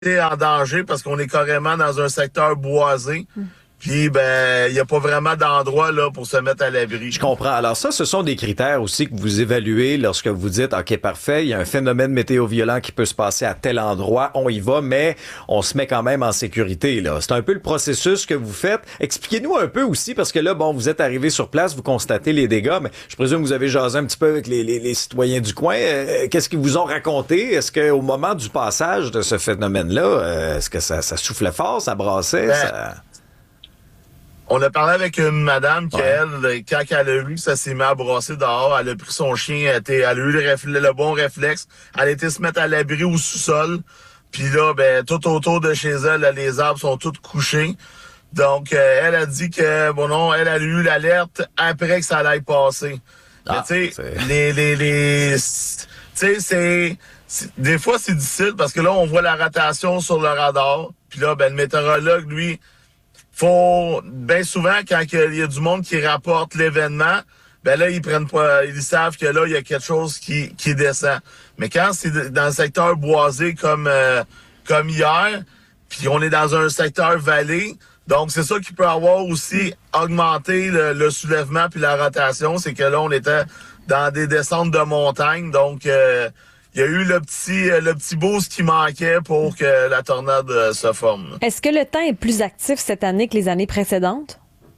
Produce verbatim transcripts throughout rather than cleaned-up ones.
en danger parce qu'on est carrément dans un secteur boisé. Mm. Puis, ben, il n'y a pas vraiment d'endroit là pour se mettre à l'abri. Je comprends. Alors ça, ce sont des critères aussi que vous évaluez lorsque vous dites, OK, parfait, il y a un phénomène météo violent qui peut se passer à tel endroit, on y va, mais on se met quand même en sécurité, là. C'est un peu le processus que vous faites. Expliquez-nous un peu aussi, parce que là, bon, vous êtes arrivé sur place, vous constatez les dégâts, mais je présume que vous avez jasé un petit peu avec les, les, les citoyens du coin. Euh, qu'est-ce qu'ils vous ont raconté? Est-ce qu'au moment du passage de ce phénomène-là, euh, est-ce que ça, ça soufflait fort, ça brassait? Ben... Ça... On a parlé avec une madame qui, ouais. elle, quand elle a vu que ça s'est mis à brasser dehors, elle a pris son chien, elle, était, elle a eu le, réfl- le bon réflexe, elle a été se mettre à l'abri au sous-sol. Puis là, ben tout autour de chez elle, là, les arbres sont tous couchés. Donc, euh, elle a dit que, bon non, elle a eu l'alerte après que ça allait passer. Ah, mais tu sais, les... les, les tu sais, c'est, c'est... Des fois, c'est difficile parce que là, on voit la rotation sur le radar. Puis là, ben le météorologue, lui... Faut, ben souvent, quand il y a du monde qui rapporte l'événement, ben là, ils prennent pas, ils savent que là, il y a quelque chose qui, qui descend. Mais quand c'est dans le secteur boisé comme, euh, comme hier, puis on est dans un secteur vallée, donc c'est ça qui peut avoir aussi augmenté le, le soulèvement puis la rotation, c'est que là, on était dans des descentes de montagne, donc, euh, il y a eu le petit le petit boost qui manquait pour que la tornade euh, se forme. Est-ce que le temps est plus actif cette année que les années précédentes?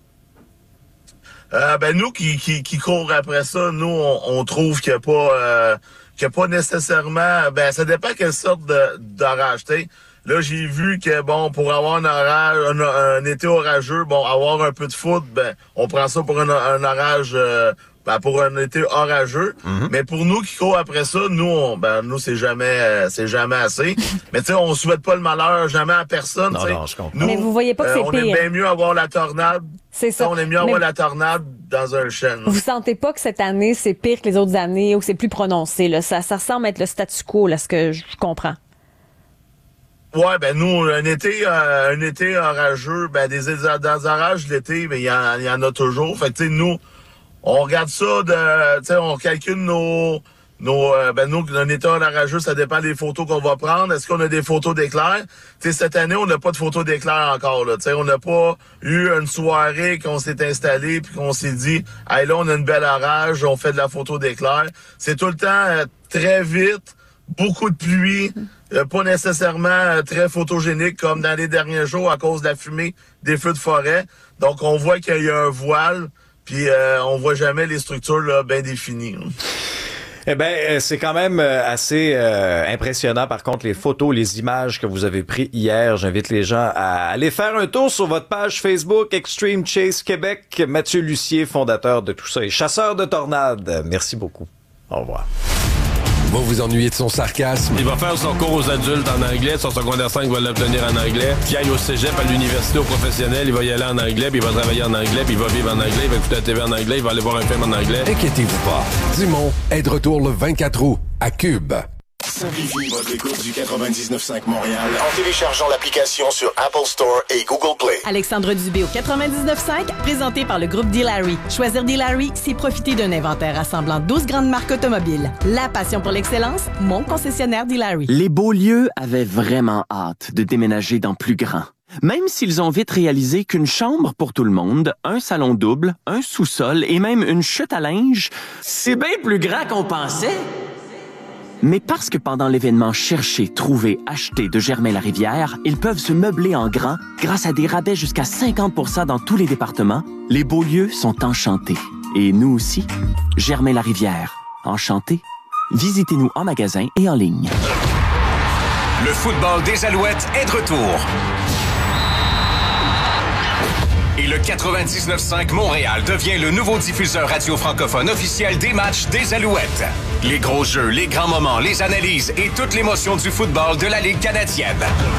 Euh, ben nous qui, qui qui courent après ça, nous on, on trouve qu'il n'y a pas euh, qu'il y a pas nécessairement. Ben ça dépend quelle sorte de d'orage. T'sais. Là j'ai vu que bon pour avoir un orage, un, un été orageux, bon avoir un peu de foudre, ben on prend ça pour un, un orage. Euh, Ben pour un été orageux, mm-hmm. mais pour nous qui courons après ça, nous on, ben nous c'est jamais euh, c'est jamais assez. Mais tu sais on souhaite pas le malheur jamais à personne. Non, non, je comprends. Nous, mais vous voyez pas que euh, c'est on pire. On est bien mieux avoir la tornade. C'est ça. On est mieux avoir mais... la tornade dans un chêne. Vous sentez pas que cette année c'est pire que les autres années ou que c'est plus prononcé là? Ça ça ressemble être le statu quo là, ce que je comprends. Ouais, ben nous, un été euh, un été orageux, ben des, des orages l'été, ben il y en, y en a toujours. Fait que tu sais nous. On regarde ça de, tu sais, on calcule nos, nos, euh, ben nous, un état orageux, ça dépend des photos qu'on va prendre. Est-ce qu'on a des photos d'éclairs? Tu sais, cette année, on n'a pas de photos d'éclairs encore, là. Tu sais, on n'a pas eu une soirée qu'on s'est installé puis qu'on s'est dit, hey, là, on a une belle orage, on fait de la photo d'éclairs. C'est tout le temps euh, très vite, beaucoup de pluie, euh, pas nécessairement euh, très photogénique comme dans les derniers jours à cause de la fumée des feux de forêt. Donc, on voit qu'il y a un voile. Puis euh, on voit jamais les structures là, bien définies. Hein. Eh bien, c'est quand même assez euh, impressionnant, par contre, les photos, les images que vous avez prises hier. J'invite les gens à aller faire un tour sur votre page Facebook Extreme Chase Québec. Mathieu Lucier, fondateur de tout ça et chasseur de tornades. Merci beaucoup. Au revoir. Va vous ennuyer de son sarcasme. Il va faire son cours aux adultes en anglais. Son secondaire cinq va l'obtenir en anglais. Qu'il aille au cégep, à l'université, au professionnel, il va y aller en anglais, puis il va travailler en anglais, puis il va vivre en anglais, il va écouter la T V en anglais, il va aller voir un film en anglais. Inquiétez-vous pas. Dumont est de retour le vingt-quatre août à Cube. Simplifiez votre écoute du quatre-vingt-dix-neuf cinq Montréal en téléchargeant l'application sur Apple Store et Google Play. Alexandre Dubé au quatre-vingt-dix-neuf cinq, présenté par le groupe D-Larry. Choisir D-Larry, c'est profiter d'un inventaire rassemblant douze grandes marques automobiles. La passion pour l'excellence, mon concessionnaire D-Larry. Les Beaulieu avaient vraiment hâte de déménager dans plus grand. Même s'ils ont vite réalisé qu'une chambre pour tout le monde, un salon double, un sous-sol et même une chute à linge, c'est bien plus grand qu'on pensait. Mais parce que pendant l'événement Chercher, Trouver, Acheter de Germain-Larivière, ils peuvent se meubler en grand grâce à des rabais jusqu'à cinquante pour cent dans tous les départements, les Beaulieu sont enchantés. Et nous aussi. Germain-Larivière. Enchantés. Visitez-nous en magasin et en ligne. Le football des Alouettes est de retour. Et le quatre-vingt-dix-neuf cinq Montréal devient le nouveau diffuseur radio francophone officiel des matchs des Alouettes. Les gros jeux, les grands moments, les analyses et toute l'émotion du football de la Ligue canadienne.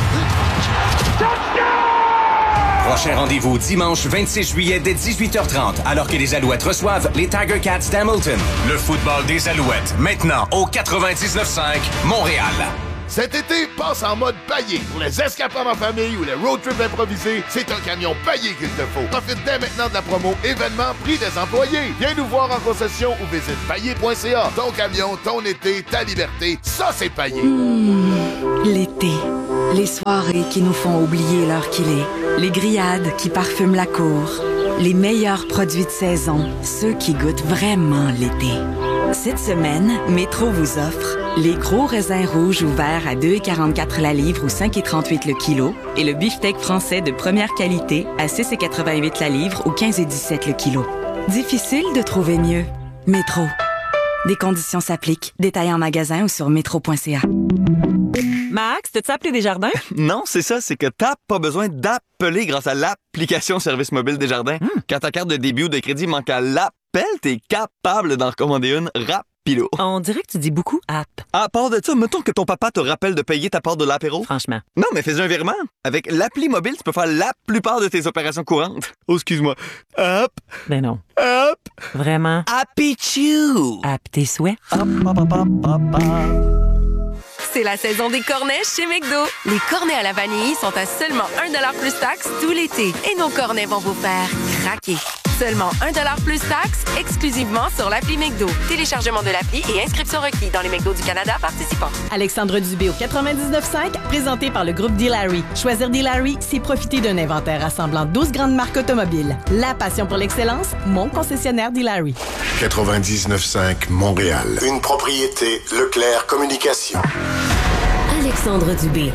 Prochain rendez-vous dimanche vingt-six juillet dès dix-huit heures trente, alors que les Alouettes reçoivent les Tiger Cats d'Hamilton. Le football des Alouettes, maintenant au quatre-vingt-dix-neuf cinq Montréal. Cet été, passe en mode paillé. Pour les escapades en famille ou les road trips improvisés, c'est un camion paillé qu'il te faut. Profite dès maintenant de la promo événement prix des employés. Viens nous voir en concession ou visite paillé point c a. Ton camion, ton été, ta liberté, ça c'est paillé. Mmh, l'été, Les soirées qui nous font oublier l'heure qu'il est. Les grillades qui parfument la cour. Les meilleurs produits de saison. Ceux qui goûtent vraiment l'été. Cette semaine, Métro vous offre les gros raisins rouges ou verts à deux virgule quarante-quatre la livre ou cinq virgule trente-huit le kilo et le beefsteak français de première qualité à six virgule quatre-vingt-huit la livre ou quinze virgule dix-sept le kilo. Difficile de trouver mieux. Métro. Des conditions s'appliquent. Détails en magasin ou sur métro point c a. Max, t'as-tu appelé Desjardins? Non, c'est ça, c'est que t'as pas besoin d'appeler grâce à l'application Service mobile Desjardins. Hmm. Quand ta carte de débit ou de crédit manque à l'appel, t'es capable d'en recommander une rapido. On dirait que tu dis beaucoup app. À part de ça, mettons que ton papa te rappelle de payer ta part de l'apéro. Franchement. Non, mais fais un virement. Avec l'appli mobile, tu peux faire la plupart de tes opérations courantes. Oh, excuse-moi. Hop. Ben non. Hop. Vraiment. Happy Chew. App tes souhaits. Hop, hop, hop, hop, hop, hop. C'est la saison des cornets chez McDo. Les cornets à la vanille sont à seulement un dollar plus taxe tout l'été. Et nos cornets vont vous faire craquer. Seulement un dollar plus taxe, exclusivement sur l'appli McDo. Téléchargement de l'appli et inscription requis dans les McDo du Canada participants. Alexandre Dubé au quatre-vingt-dix-neuf cinq, présenté par le groupe D-Larry. Choisir D-Larry, c'est profiter d'un inventaire rassemblant douze grandes marques automobiles. La passion pour l'excellence, mon concessionnaire D-Larry. quatre-vingt-dix-neuf cinq Montréal. Une propriété Leclerc Communication. Alexandre Dubé.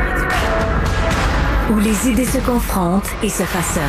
Où les idées se confrontent et se façonnent.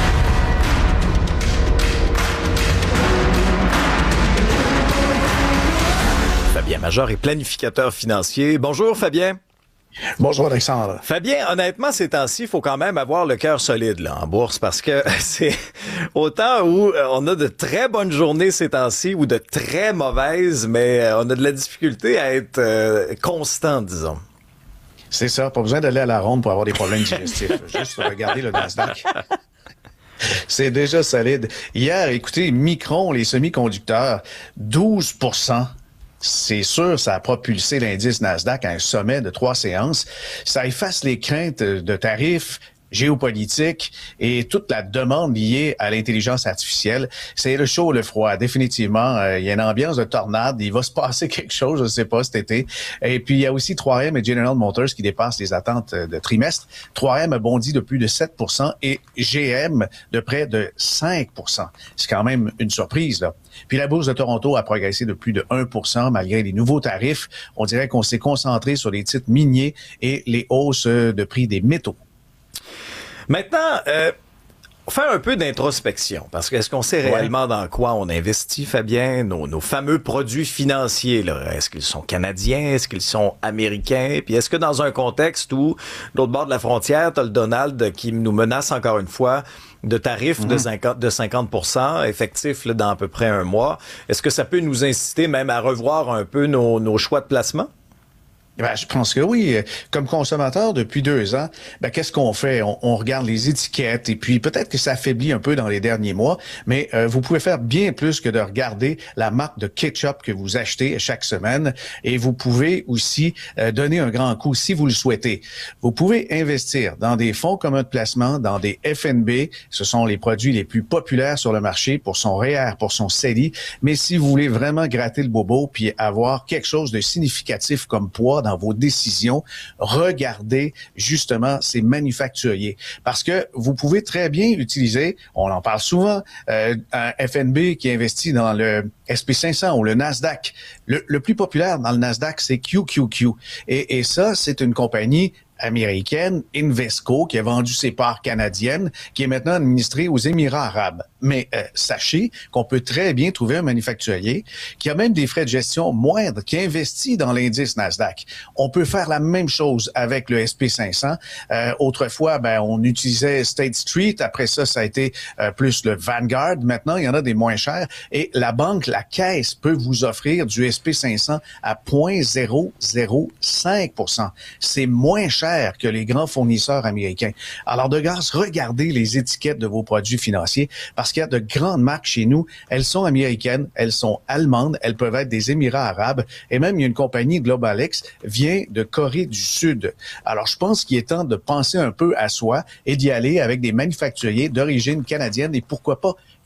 Fabien Major est planificateur financier. Bonjour Fabien. Bonjour Alexandre. Fabien, honnêtement, ces temps-ci, il faut quand même avoir le cœur solide là, en bourse parce que c'est autant où on a de très bonnes journées ces temps-ci ou de très mauvaises, mais on a de la difficulté à être euh, constant, disons. C'est ça, pas besoin d'aller à la ronde pour avoir des problèmes digestifs. Juste regarder le Nasdaq. C'est déjà solide. Hier, écoutez, Micron, les semi-conducteurs, douze pour cent. C'est sûr, ça a propulsé l'indice Nasdaq à un sommet de trois séances. Ça efface les craintes de tarifs géopolitiques et toute la demande liée à l'intelligence artificielle. C'est le chaud, le froid. Définitivement, euh, il y a une ambiance de tornade. Il va se passer quelque chose, je ne sais pas, cet été. Et puis, il y a aussi trois M et General Motors qui dépassent les attentes de trimestre. trois M a bondi de plus de sept pour cent et G M de près de cinq pour cent. C'est quand même une surprise, là. Puis la bourse de Toronto a progressé de plus de un pour cent malgré les nouveaux tarifs. On dirait qu'on s'est concentré sur les titres miniers et les hausses de prix des métaux. Maintenant, euh, faire un peu d'introspection, parce que est-ce qu'on sait réellement ouais. dans quoi on investit, Fabien? Nos, nos fameux produits financiers, là, est-ce qu'ils sont canadiens? Est-ce qu'ils sont américains? Puis est-ce que dans un contexte où, de l'autre bord de la frontière, t'as le Donald qui nous menace encore une fois de tarifs mmh. de cinquante, de cinquante pour cent effectifs là, dans à peu près un mois, est-ce que ça peut nous inciter même à revoir un peu nos, nos choix de placement? Ben, je pense que oui. Comme consommateur depuis deux ans, ben, qu'est-ce qu'on fait? On, on regarde les étiquettes et puis peut-être que ça affaiblit un peu dans les derniers mois, mais euh, vous pouvez faire bien plus que de regarder la marque de ketchup que vous achetez chaque semaine et vous pouvez aussi euh, donner un grand coup si vous le souhaitez. Vous pouvez investir dans des fonds communs de placement, dans des F N B. Ce sont les produits les plus populaires sur le marché pour son R E E R, pour son C E L I. Mais si vous voulez vraiment gratter le bobo puis avoir quelque chose de significatif comme poids dans vos décisions, regardez justement ces manufacturiers. Parce que vous pouvez très bien utiliser, on en parle souvent, euh, un F N B qui investit dans le S P cinq cents ou le Nasdaq. Le, le plus populaire dans le Nasdaq, c'est Q Q Q. Et, et ça, c'est une compagnie américaine, Invesco, qui a vendu ses parts canadiennes, qui est maintenant administrée aux Émirats arabes. Mais euh, sachez qu'on peut très bien trouver un manufacturier qui a même des frais de gestion moindres, qui investit dans l'indice Nasdaq. On peut faire la même chose avec le S P cinq cents. Euh, autrefois, ben, on utilisait State Street. Après ça, ça a été euh, plus le Vanguard. Maintenant, il y en a des moins chers. Et la banque, la caisse, peut vous offrir du S P cinq cents à zéro virgule zéro zéro cinq pour cent. C'est moins cher que les grands fournisseurs américains. Alors, de grâce, regardez les étiquettes de vos produits financiers parce qu'il y a de grandes marques chez nous. Elles sont américaines, elles sont allemandes, elles peuvent être des Émirats arabes et même il y a une compagnie, GlobalX, vient de Corée du Sud. Alors, je pense qu'il est temps de penser un peu à soi et d'y aller avec des manufacturiers d'origine canadienne et pourquoi pas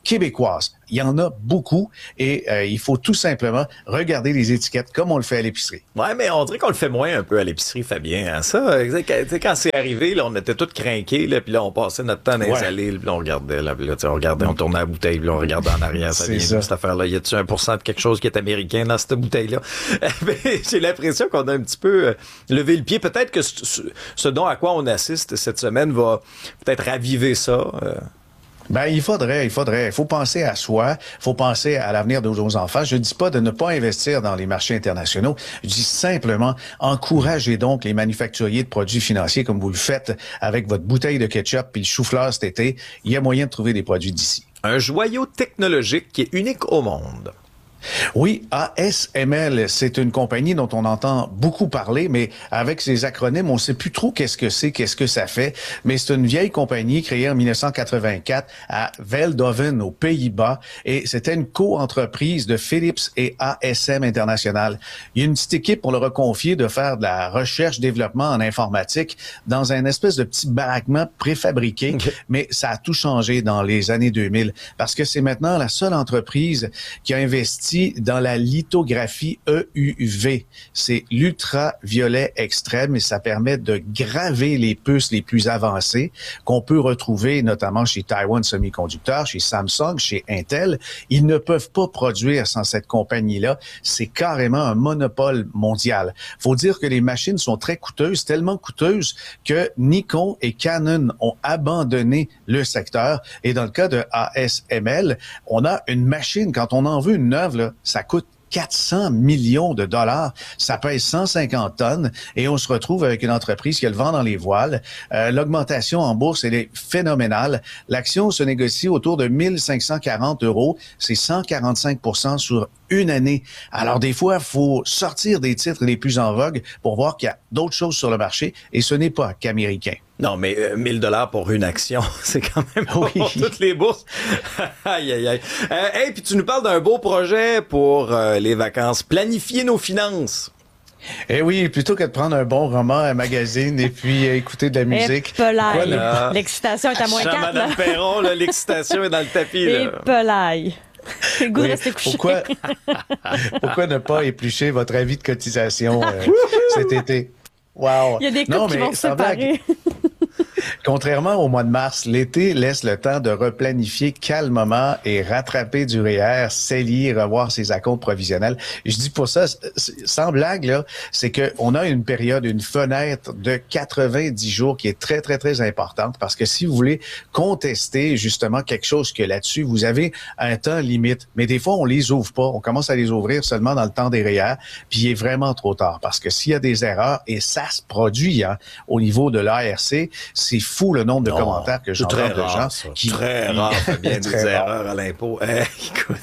québécoises. Il y en a beaucoup et euh, il faut tout simplement regarder les étiquettes comme on le fait à l'épicerie. Ouais, mais on dirait qu'on le fait moins un peu à l'épicerie, Fabien. Hein? Ça, tu sais, quand c'est arrivé, là, on était tous crinqués, là, puis là, on passait notre temps dans les Ouais. allées, puis là, on regardait, là, puis là, tu sais, on regardait, on tournait la bouteille, puis là, on regardait en arrière. Ça C'est vient ça. de cette affaire-là. Y a-tu un pour cent de quelque chose qui est américain dans cette bouteille-là? Mais j'ai l'impression qu'on a un petit peu euh, levé le pied. Peut-être que ce, ce- ce dont à quoi on assiste cette semaine va peut-être raviver ça. euh. Ben, il faudrait, il faudrait. Il faut penser à soi, il faut penser à l'avenir de nos enfants. Je ne dis pas de ne pas investir dans les marchés internationaux. Je dis simplement, encouragez donc les manufacturiers de produits financiers comme vous le faites avec votre bouteille de ketchup puis le chou-fleur cet été. Il y a moyen de trouver des produits d'ici. Un joyau technologique qui est unique au monde. Oui, A S M L, c'est une compagnie dont on entend beaucoup parler, mais avec ses acronymes, on ne sait plus trop qu'est-ce que c'est, qu'est-ce que ça fait. Mais c'est une vieille compagnie créée en dix-neuf cent quatre-vingt-quatre à Veldhoven, aux Pays-Bas, et c'était une co-entreprise de Philips et A S M International. Il y a une petite équipe, on leur a confié de faire de la recherche-développement en informatique dans un espèce de petit baraquement préfabriqué, okay. Mais ça a tout changé dans les années deux mille, parce que c'est maintenant la seule entreprise qui a investi dans la lithographie E U V. C'est l'ultraviolet extrême et ça permet de graver les puces les plus avancées qu'on peut retrouver notamment chez Taiwan Semiconductor, chez Samsung, chez Intel. Ils ne peuvent pas produire sans cette compagnie-là. C'est carrément un monopole mondial. Faut dire que les machines sont très coûteuses, tellement coûteuses que Nikon et Canon ont abandonné le secteur. Et dans le cas de A S M L, on a une machine, quand on en veut une œuvre, là, ça coûte quatre cents millions de dollars. Ça pèse cent cinquante tonnes et on se retrouve avec une entreprise qui a le vent dans les voiles. Euh, l'augmentation en bourse, elle est phénoménale. L'action se négocie autour de mille cinq cent quarante euros. C'est cent quarante-cinq pour cent sur une année. Alors, des fois, il faut sortir des titres les plus en vogue pour voir qu'il y a d'autres choses sur le marché et ce n'est pas qu'américain. Non, mais euh, mille dollars pour une action, c'est quand même pas oui. Pour toutes les bourses. Aïe, aïe, aïe. Euh, hey, puis tu nous parles d'un beau projet pour euh, les vacances. Planifier nos finances. Eh oui, plutôt que de prendre un bon roman, un magazine et puis euh, écouter de la musique. Épelaille. L'excitation est à moins quatre. Madame Perron, là, l'excitation est dans le tapis. Épelaille. C'est le goût de oui. rester couché. Pourquoi, pourquoi ne pas éplucher votre avis de cotisation euh, cet été? Wow. Il y a des couples qui vont se séparer. Contrairement au mois de mars, l'été laisse le temps de replanifier calmement et rattraper du R E E R, s'allier, revoir ses acomptes provisionnels. Je dis pour ça, sans blague, là, c'est que on a une période, une fenêtre de quatre-vingt-dix jours qui est très, très, très importante parce que si vous voulez contester justement quelque chose que là-dessus, vous avez un temps limite. Mais des fois, on les ouvre pas. On commence à les ouvrir seulement dans le temps des R E E R, puis il est vraiment trop tard parce que s'il y a des erreurs, et ça se produit hein, au niveau de l'A R C, c'est fou le nombre de non, commentaires que j'entends de gens ça. qui très rare bien des rare. erreurs à l'impôt. Eh, écoute.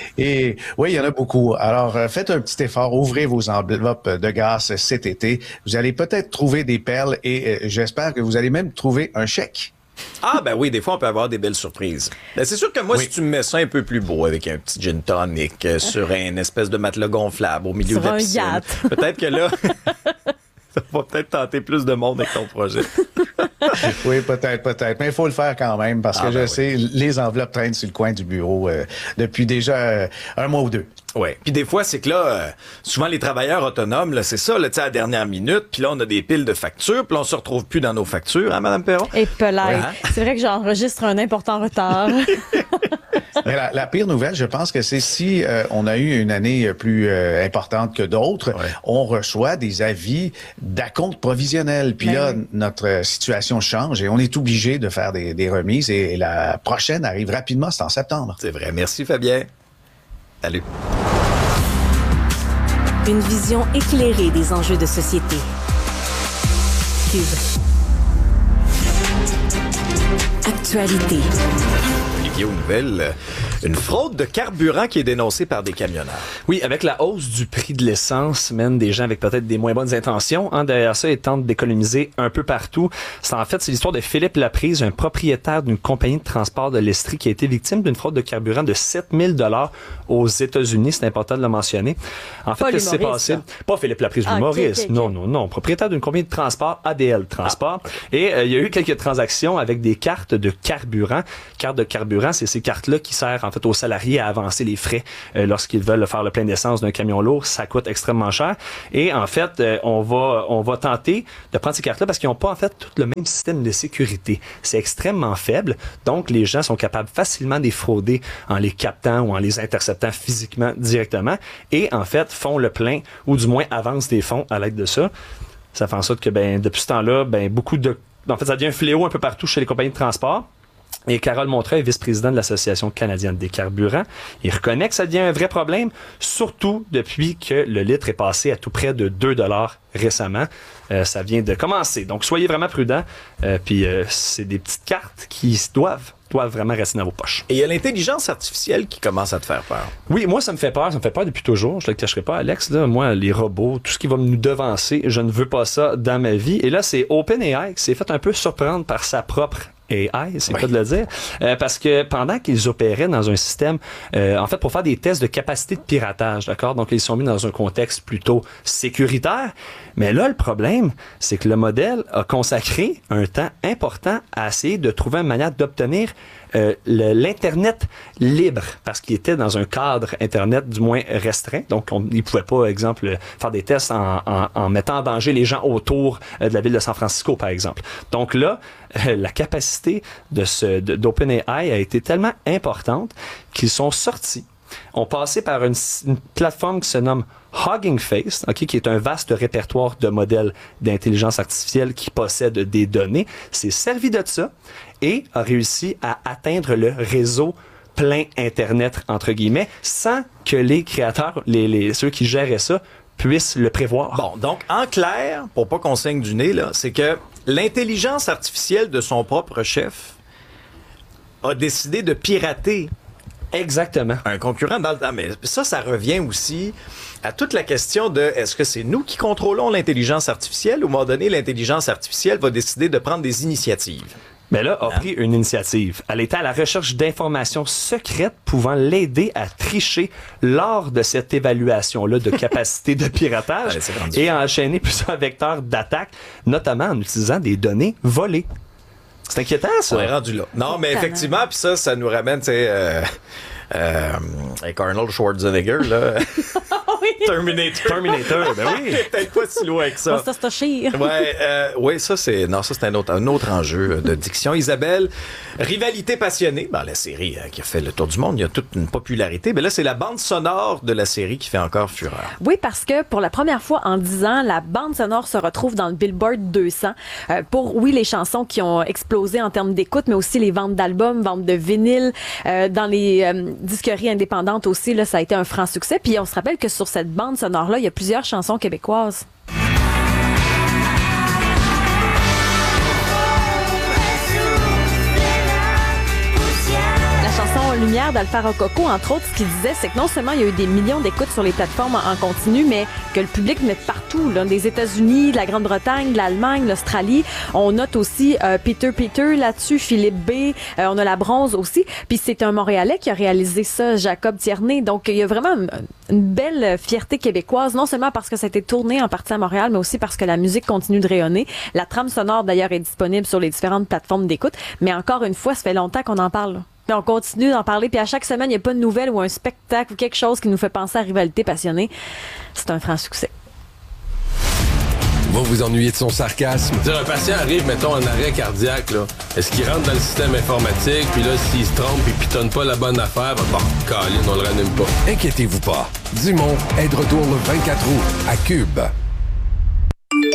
Et oui, il y en a beaucoup. Alors faites un petit effort, ouvrez vos enveloppes de grâce cet été. Vous allez peut-être trouver des perles et euh, j'espère que vous allez même trouver un chèque. Ah ben oui, des fois on peut avoir des belles surprises. Ben, c'est sûr que moi, oui. si tu me mets ça un peu plus beau avec un petit gin tonic euh, sur une espèce de matelas gonflable au milieu sur de la piscine, un yacht. Peut-être que là, ça va peut-être tenter plus de monde avec ton projet. Oui, peut-être, peut-être. Mais il faut le faire quand même parce que ah, ben je oui. sais, les enveloppes traînent sur le coin du bureau euh, depuis déjà euh, un mois ou deux. Oui. Puis des fois, c'est que là, euh, souvent les travailleurs autonomes, là, c'est ça, là, tu sais, à la dernière minute, puis là, on a des piles de factures, puis on se retrouve plus dans nos factures, hein, Mme Perron? Et pelaille. Ouais, hein? C'est vrai que j'enregistre un important retard. Mais la, la pire nouvelle, je pense que c'est si euh, on a eu une année plus euh, importante que d'autres, ouais. on reçoit des avis d'acompte provisionnel. Puis Mais là, oui. notre situation change et on est obligé de faire des, des remises et, et la prochaine arrive rapidement, c'est en septembre. C'est vrai. Merci, Fabien. Salut. Une vision éclairée des enjeux de société. Cube. Actualité. Olivier, aux nouvelles, Une fraude de carburant qui est dénoncée par des camionneurs. Oui, avec la hausse du prix de l'essence, mène des gens avec peut-être des moins bonnes intentions. Hein, derrière ça, ils tentent d'économiser un peu partout. C'est en fait, c'est l'histoire de Philippe Laprise, un propriétaire d'une compagnie de transport de l'Estrie qui a été victime d'une fraude de carburant de sept mille dollars aux États-Unis. C'est important de le mentionner. En fait, qu'est-ce qui s'est passé? Pas Philippe Laprise, ah, l'humoriste. Okay, okay, okay. Non, non, non. Propriétaire d'une compagnie de transport, A D L Transport. Ah, okay. Et euh, il y a eu quelques transactions avec des cartes de carburant. Cartes de carburant, c'est ces cartes-là qui servent en fait aux salariés à avancer les frais euh, lorsqu'ils veulent faire le plein d'essence d'un camion lourd. Ça coûte extrêmement cher. Et en fait, euh, on va on va tenter de prendre ces cartes-là parce qu'ils n'ont pas en fait tout le même système de sécurité. C'est extrêmement faible. Donc, les gens sont capables facilement de les frauder en les captant ou en les interceptant physiquement directement. Et en fait, font le plein ou du moins avancent des fonds à l'aide de ça. Ça fait en sorte que ben depuis ce temps-là, ben beaucoup de en fait, ça devient un fléau un peu partout chez les compagnies de transport. Et Carole Montreuil, vice-présidente de l'Association canadienne des carburants, il reconnaît que ça devient un vrai problème, surtout depuis que le litre est passé à tout près de deux dollars récemment. Euh, ça vient de commencer. Donc, soyez vraiment prudents. Euh, puis, euh, c'est des petites cartes qui doivent doivent vraiment rester dans vos poches. Et il y a l'intelligence artificielle qui commence à te faire peur. Oui, moi, ça me fait peur. Ça me fait peur depuis toujours. Je ne le cacherai pas, Alex. Là, moi, les robots, tout ce qui va nous devancer, je ne veux pas ça dans ma vie. Et là, c'est OpenAI qui s'est fait un peu surprendre par sa propre A I, c'est oui. Pas de le dire, euh, parce que pendant qu'ils opéraient dans un système, euh, en fait, pour faire des tests de capacité de piratage, d'accord? Donc, ils sont mis dans un contexte plutôt sécuritaire. Mais là, le problème, c'est que le modèle a consacré un temps important à essayer de trouver une manière d'obtenir euh, le, l'Internet libre, parce qu'il était dans un cadre Internet du moins restreint. Donc, on, il ne pouvait pas, exemple, faire des tests en, en, en mettant en danger les gens autour euh, de la ville de San Francisco, par exemple. Donc là, euh, la capacité de ce, de, d'OpenAI a été tellement importante qu'ils sont sortis, ont passé par une, une plateforme qui se nomme Hugging Face, okay, qui est un vaste répertoire de modèles d'intelligence artificielle qui possède des données, s'est servi de ça et a réussi à atteindre le réseau plein Internet, entre guillemets, sans que les créateurs, les, les, ceux qui géraient ça, puissent le prévoir. Bon, donc, en clair, pour pas qu'on saigne du nez, là, c'est que l'intelligence artificielle de son propre chef a décidé de pirater exactement un concurrent dans le temps. Mais ça, ça revient aussi à toute la question de est-ce que c'est nous qui contrôlons l'intelligence artificielle ou à un moment donné, l'intelligence artificielle va décider de prendre des initiatives? Mais là, a pris une initiative. Elle était à la recherche d'informations secrètes pouvant l'aider à tricher lors de cette évaluation-là de capacité de piratage ouais, et à enchaîner plusieurs vecteurs d'attaque, notamment en utilisant des données volées. C'est inquiétant, ça. On est rendu là. Non, mais effectivement, puis ça, ça nous ramène, tu sais, euh, euh, avec Arnold Schwarzenegger, là. Terminator. Terminator, ben oui. Peut-être pas si loin que ça. Ça, c'est chire. Ouais, euh, oui, ça, c'est, non, ça, c'est un autre, un autre enjeu de diction. Isabelle, rivalité passionnée. Ben, la série euh, qui a fait le tour du monde, il y a toute une popularité. Mais là, c'est la bande sonore de la série qui fait encore fureur. Oui, parce que pour la première fois en dix ans, la bande sonore se retrouve dans le Billboard deux cents. Euh, pour, oui, les chansons qui ont explosé en termes d'écoute, mais aussi les ventes d'albums, ventes de vinyles. Euh, dans les euh, disqueries indépendantes aussi, là, ça a été un franc succès. Puis on se rappelle que sur cette bande sonore-là, il y a plusieurs chansons québécoises. Lumière d'Alpha Rococo, entre autres, ce qu'il disait, c'est que non seulement il y a eu des millions d'écoutes sur les plateformes en, en continu, mais que le public venait de partout, là, des États-Unis, de la Grande-Bretagne, de l'Allemagne, l'Australie. On note aussi euh, Peter Peter là-dessus, Philippe B, euh, on a la bronze aussi. Puis c'est un Montréalais qui a réalisé ça, Jacob Tierney. Donc il y a vraiment une, une belle fierté québécoise, non seulement parce que ça a été tourné en partie à Montréal, mais aussi parce que la musique continue de rayonner. La trame sonore, d'ailleurs, est disponible sur les différentes plateformes d'écoute. Mais encore une fois, ça fait longtemps qu'on en parle, là. Puis on continue d'en parler, puis à chaque semaine, il n'y a pas de nouvelles ou un spectacle ou quelque chose qui nous fait penser à Rivalité passionnée. C'est un franc succès. Vous vous ennuyez de son sarcasme? Dire, un patient arrive, mettons, en arrêt cardiaque, là. Est-ce qu'il rentre dans le système informatique, puis là, s'il se trompe et pitonne pas la bonne affaire, bon, câline, on le ranime pas. Inquiétez-vous pas. Dumont est de retour le vingt-quatre août à Cube.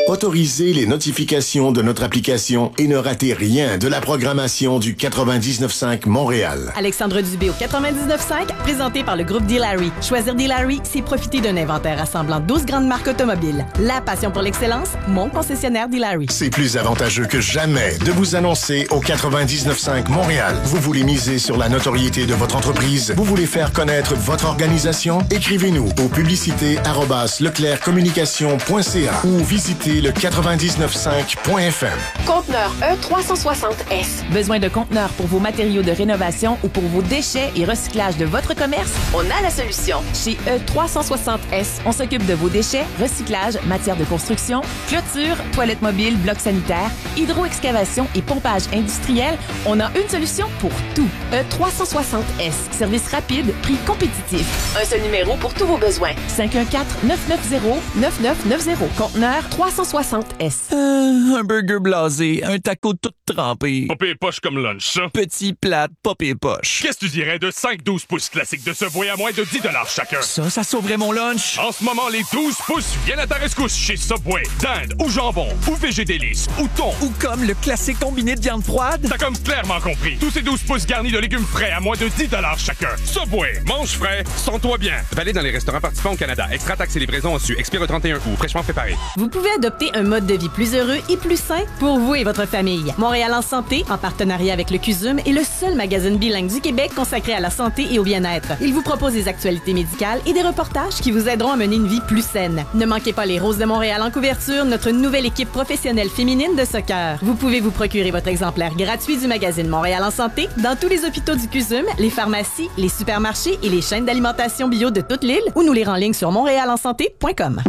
Autorisez les notifications de notre application et ne ratez rien de la programmation du quatre-vingt-dix-neuf cinq Montréal. Alexandre Dubé au quatre-vingt-dix-neuf cinq, présenté par le groupe D-Larry. Choisir D-Larry, c'est profiter d'un inventaire rassemblant douze grandes marques automobiles. La passion pour l'excellence, mon concessionnaire D-Larry. C'est plus avantageux que jamais de vous annoncer au quatre-vingt-dix-neuf cinq Montréal. Vous voulez miser sur la notoriété de votre entreprise? Vous voulez faire connaître votre organisation? Écrivez-nous au publicité arobase leclerc communication point c a ou visitez le quatre-vingt-dix-neuf cinq point f m. Conteneur E trois cent soixante S. Besoin de conteneurs pour vos matériaux de rénovation ou pour vos déchets et recyclage de votre commerce? On a la solution. Chez E trois cent soixante S, on s'occupe de vos déchets, recyclage, matière de construction, clôture, toilettes mobiles, blocs sanitaires, hydro-excavation et pompage industriel. On a une solution pour tout. E trois cent soixante S. Service rapide, prix compétitif. Un seul numéro pour tous vos besoins. cinq un quatre, neuf neuf zéro, neuf neuf neuf zéro. Conteneur trois cent soixante S. Euh, un burger blasé, un taco tout trempé. Pas pire poche comme lunch, ça. Petit plat, pas pire poche. Qu'est-ce que tu dirais de cinq douze pouces classiques de Subway à moins de dix dollars chacun? Ça, ça sauverait mon lunch. En ce moment, les douze pouces viennent à ta rescousse chez Subway. Dinde ou jambon ou végé délice ou thon. Ou comme le classique combiné de viande froide. T'as comme clairement compris. Tous ces douze pouces garnis de légumes frais à moins de dix dollars chacun. Subway, mange frais, sens-toi bien. Valide dans les restaurants participants au Canada. Extra taxes et livraison en su. Expire au trente et un août. Fraîchement préparé. Vous pouvez adopter un mode de vie plus heureux et plus sain pour vous et votre famille. Montréal en santé, en partenariat avec le C U S U M, est le seul magazine bilingue du Québec consacré à la santé et au bien-être. Il vous propose des actualités médicales et des reportages qui vous aideront à mener une vie plus saine. Ne manquez pas les Roses de Montréal en couverture, notre nouvelle équipe professionnelle féminine de soccer. Vous pouvez vous procurer votre exemplaire gratuit du magazine Montréal en santé dans tous les hôpitaux du C U S U M, les pharmacies, les supermarchés et les chaînes d'alimentation bio de toute l'île ou nous lire en ligne sur montréal en santé point com.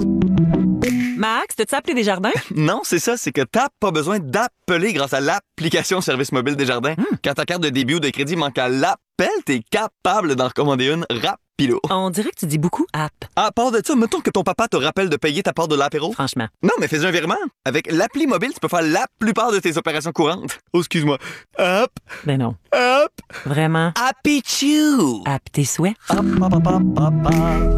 Max, t'as-tu appelé Desjardins? Non, c'est ça, c'est que t'as pas besoin d'appeler grâce à l'application Service mobile Desjardins. Mmh. Quand ta carte de débit ou de crédit manque à l'appel, t'es capable d'en recommander une rapido. On dirait que tu dis beaucoup app. À part de ça, mettons que ton papa te rappelle de payer ta part de l'apéro. Franchement. Non, mais fais un virement. Avec l'appli mobile, tu peux faire la plupart de tes opérations courantes. Oh, excuse-moi. Hop. Ben non. Hop. Vraiment. Happy Chew. App tes souhaits. Hop, hop, hop, hop, hop, hop.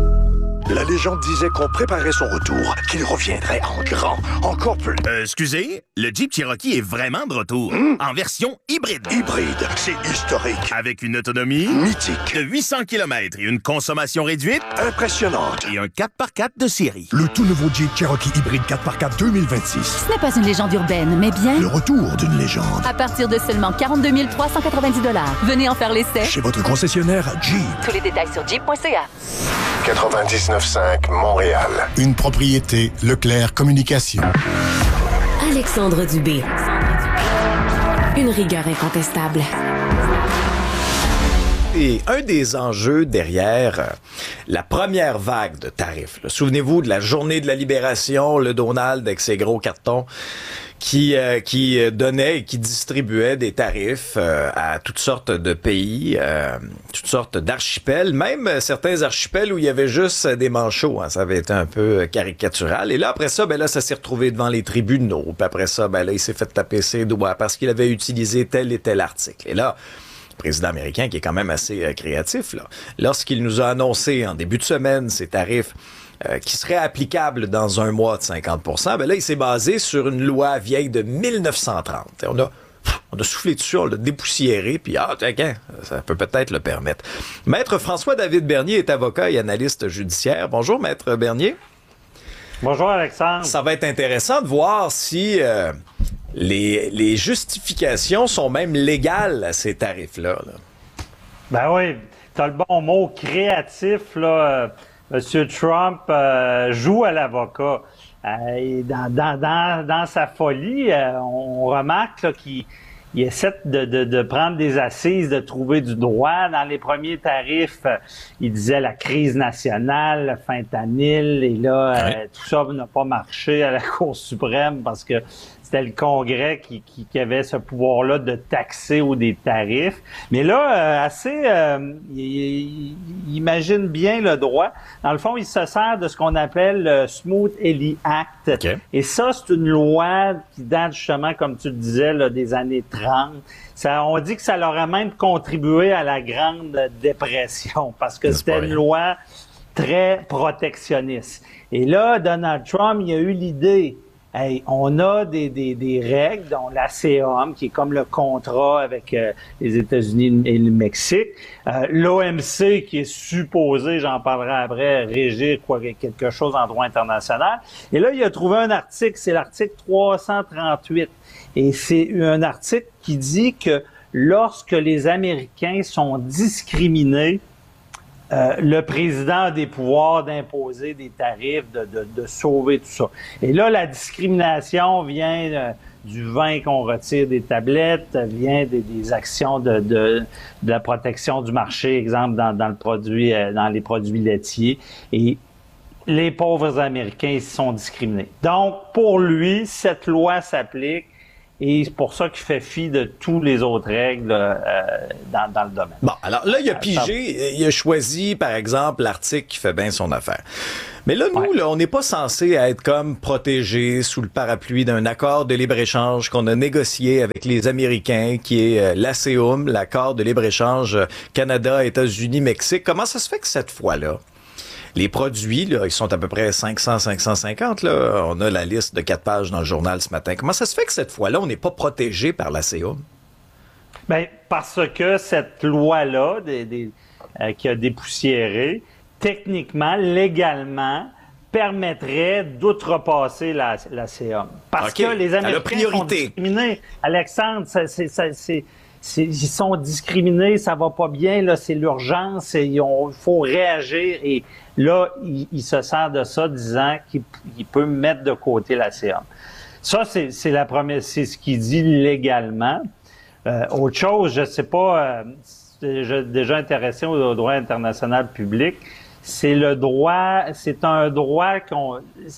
La légende disait qu'on préparait son retour, qu'il reviendrait en grand, encore plus. Euh, excusez, le Jeep Cherokee est vraiment de retour, mmh. en version hybride. Hybride, c'est historique. Avec une autonomie mythique de huit cents kilomètres et une consommation réduite impressionnante. Et un quatre par quatre de série. Le tout nouveau Jeep Cherokee hybride quatre par quatre deux mille vingt-six. Ce n'est pas une légende urbaine, mais bien le retour d'une légende. À partir de seulement quarante-deux mille trois cent quatre-vingt-dix dollars. Venez en faire l'essai. Chez votre concessionnaire Jeep. Tous les détails sur jeep point c a. quatre-vingt-dix-neuf cinq Montréal. Une propriété Leclerc Communication. Alexandre Dubé. Une rigueur incontestable. Et un des enjeux derrière euh, la première vague de tarifs, là, souvenez-vous de la journée de la libération, le Donald avec ses gros cartons qui euh, qui donnait et qui distribuait des tarifs euh, à toutes sortes de pays, euh, toutes sortes d'archipels, même certains archipels où il y avait juste des manchots, hein, ça avait été un peu caricatural. Et là, après ça, ben là, ça s'est retrouvé devant les tribunaux. Puis après ça, ben là, il s'est fait taper ses doigts parce qu'il avait utilisé tel et tel article. Et là, le président américain, qui est quand même assez euh, créatif, là, lorsqu'il nous a annoncé en début de semaine ces tarifs euh, qui seraient applicables dans un mois de cinquante pour cent, ben là, il s'est basé sur une loi vieille de mille neuf cent trente. Et on a, on a soufflé dessus, on l'a dépoussiéré, puis ah, tiens, ça peut peut-être le permettre. Maître François-David Bernier est avocat et analyste judiciaire. Bonjour, Maître Bernier. Bonjour, Alexandre. Ça va être intéressant de voir si... Euh, Les, les justifications sont même légales à ces tarifs-là. Là. Ben oui, t'as le bon mot, créatif, là. Monsieur Trump euh, joue à l'avocat. Euh, et dans, dans, dans, dans sa folie, euh, on remarque là, qu'il il essaie de, de, de prendre des assises, de trouver du droit. Dans les premiers tarifs, euh, il disait la crise nationale, le fentanyl, et là, ouais. euh, tout ça n'a pas marché à la Cour suprême parce que c'était le Congrès qui, qui, qui avait ce pouvoir-là de taxer ou des tarifs. Mais là, euh, assez, euh, il, il imagine bien le droit. Dans le fond, il se sert de ce qu'on appelle le Smooth Alley Act. Okay. Et ça, c'est une loi qui date justement, comme tu le disais, là, des années trente. Ça, on dit que ça leur a même contribué à la Grande Dépression parce que c'était une loi très protectionniste. Et là, Donald Trump, il a eu l'idée hey, on a des, des, des règles, dont l'A C E M, qui est comme le contrat avec euh, les États-Unis et le Mexique, euh, l'O M C, qui est supposé, j'en parlerai après, régir quoi, quelque chose en droit international. Et là, il a trouvé un article, c'est l'article trois cent trente-huit. Et c'est un article qui dit que lorsque les Américains sont discriminés, Euh, le président a des pouvoirs d'imposer des tarifs, de, de, de sauver tout ça. Et là, la discrimination vient euh, du vin qu'on retire des tablettes, vient des, des actions de, de, de la protection du marché, exemple dans, dans le produit, euh, dans les produits laitiers. Et les pauvres Américains ils sont discriminés. Donc, pour lui, cette loi s'applique. Et c'est pour ça qu'il fait fi de toutes les autres règles euh, dans, dans le domaine. Bon, alors là, il a pigé, il a choisi, par exemple, l'article qui fait bien son affaire. Mais là, nous, ouais. là, on n'est pas censé être comme protégés sous le parapluie d'un accord de libre-échange qu'on a négocié avec les Américains, qui est euh, l'A C E M, l'accord de libre-échange Canada, États-Unis, Mexique. Comment ça se fait que cette fois-là, les produits, là, ils sont à peu près cinq cents, cinq cent cinquante, là. On a la liste de quatre pages dans le journal ce matin. Comment ça se fait que cette fois-là, on n'est pas protégé par l'A C E M? Bien, parce que cette loi-là, des, des, euh, qui a dépoussiéré, techniquement, légalement, permettrait d'outrepasser la, l'A C E M. Parce okay. que les Américains sont discriminés. Alexandre, c'est... c'est, c'est, c'est C'est, ils sont discriminés, ça va pas bien, là, c'est l'urgence, il faut réagir. Et là, il, il se sert de ça, disant qu'il il peut mettre de côté l'A C E M. Ça, c'est, c'est la première, c'est ce qu'il dit légalement. Euh, autre chose, je sais pas, euh, j'ai déjà intéressé au, au droit international public. C'est le droit, c'est un droit qu'on...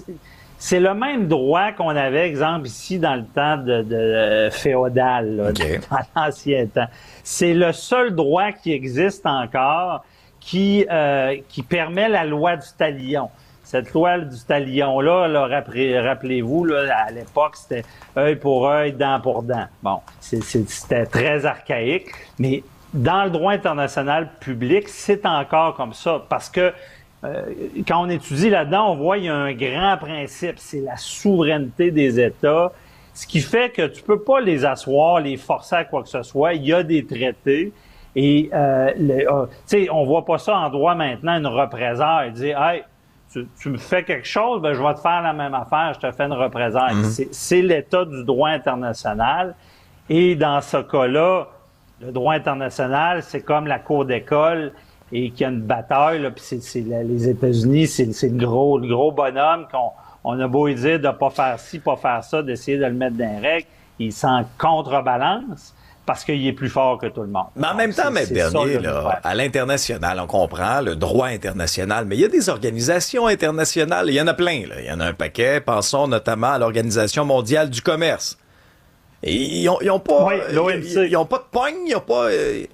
C'est le même droit qu'on avait, exemple, ici dans le temps de, de féodal, là, okay. dans l'ancien temps. C'est le seul droit qui existe encore qui euh, qui permet la loi du talion. Cette loi du talion-là, là, rappelez-vous, là, à l'époque, c'était œil pour œil, dent pour dent. Bon, c'est, c'est, c'était très archaïque, mais dans le droit international public, c'est encore comme ça, parce que Euh, quand on étudie là-dedans, on voit qu'il y a un grand principe, c'est la souveraineté des États, ce qui fait que tu peux pas les asseoir, les forcer à quoi que ce soit. Il y a des traités et euh, le, euh, tu sais, on voit pas ça en droit maintenant, une représaille, dire hey, tu, tu me fais quelque chose, ben je vais te faire la même affaire, je te fais une représaille. Mm-hmm. C'est, c'est l'état du droit international et dans ce cas-là, le droit international, c'est comme la cour d'école. Et qu'il y a une bataille, là, puis c'est, c'est les États-Unis, c'est, c'est le gros, le gros bonhomme qu'on on a beau lui dire de pas faire ci, pas faire ça, d'essayer de le mettre dans les règles, il s'en contrebalance parce qu'il est plus fort que tout le monde. Mais en Donc, même temps, M. Bernier, là, à l'international, on comprend le droit international, mais il y a des organisations internationales, il y en a plein, là. Il y en a un paquet, pensons notamment à l'Organisation mondiale du commerce. Et ils ont, ils ont pas, oui, l'O M C. Ils, ils ont pas de pogne, ils ont pas... Euh,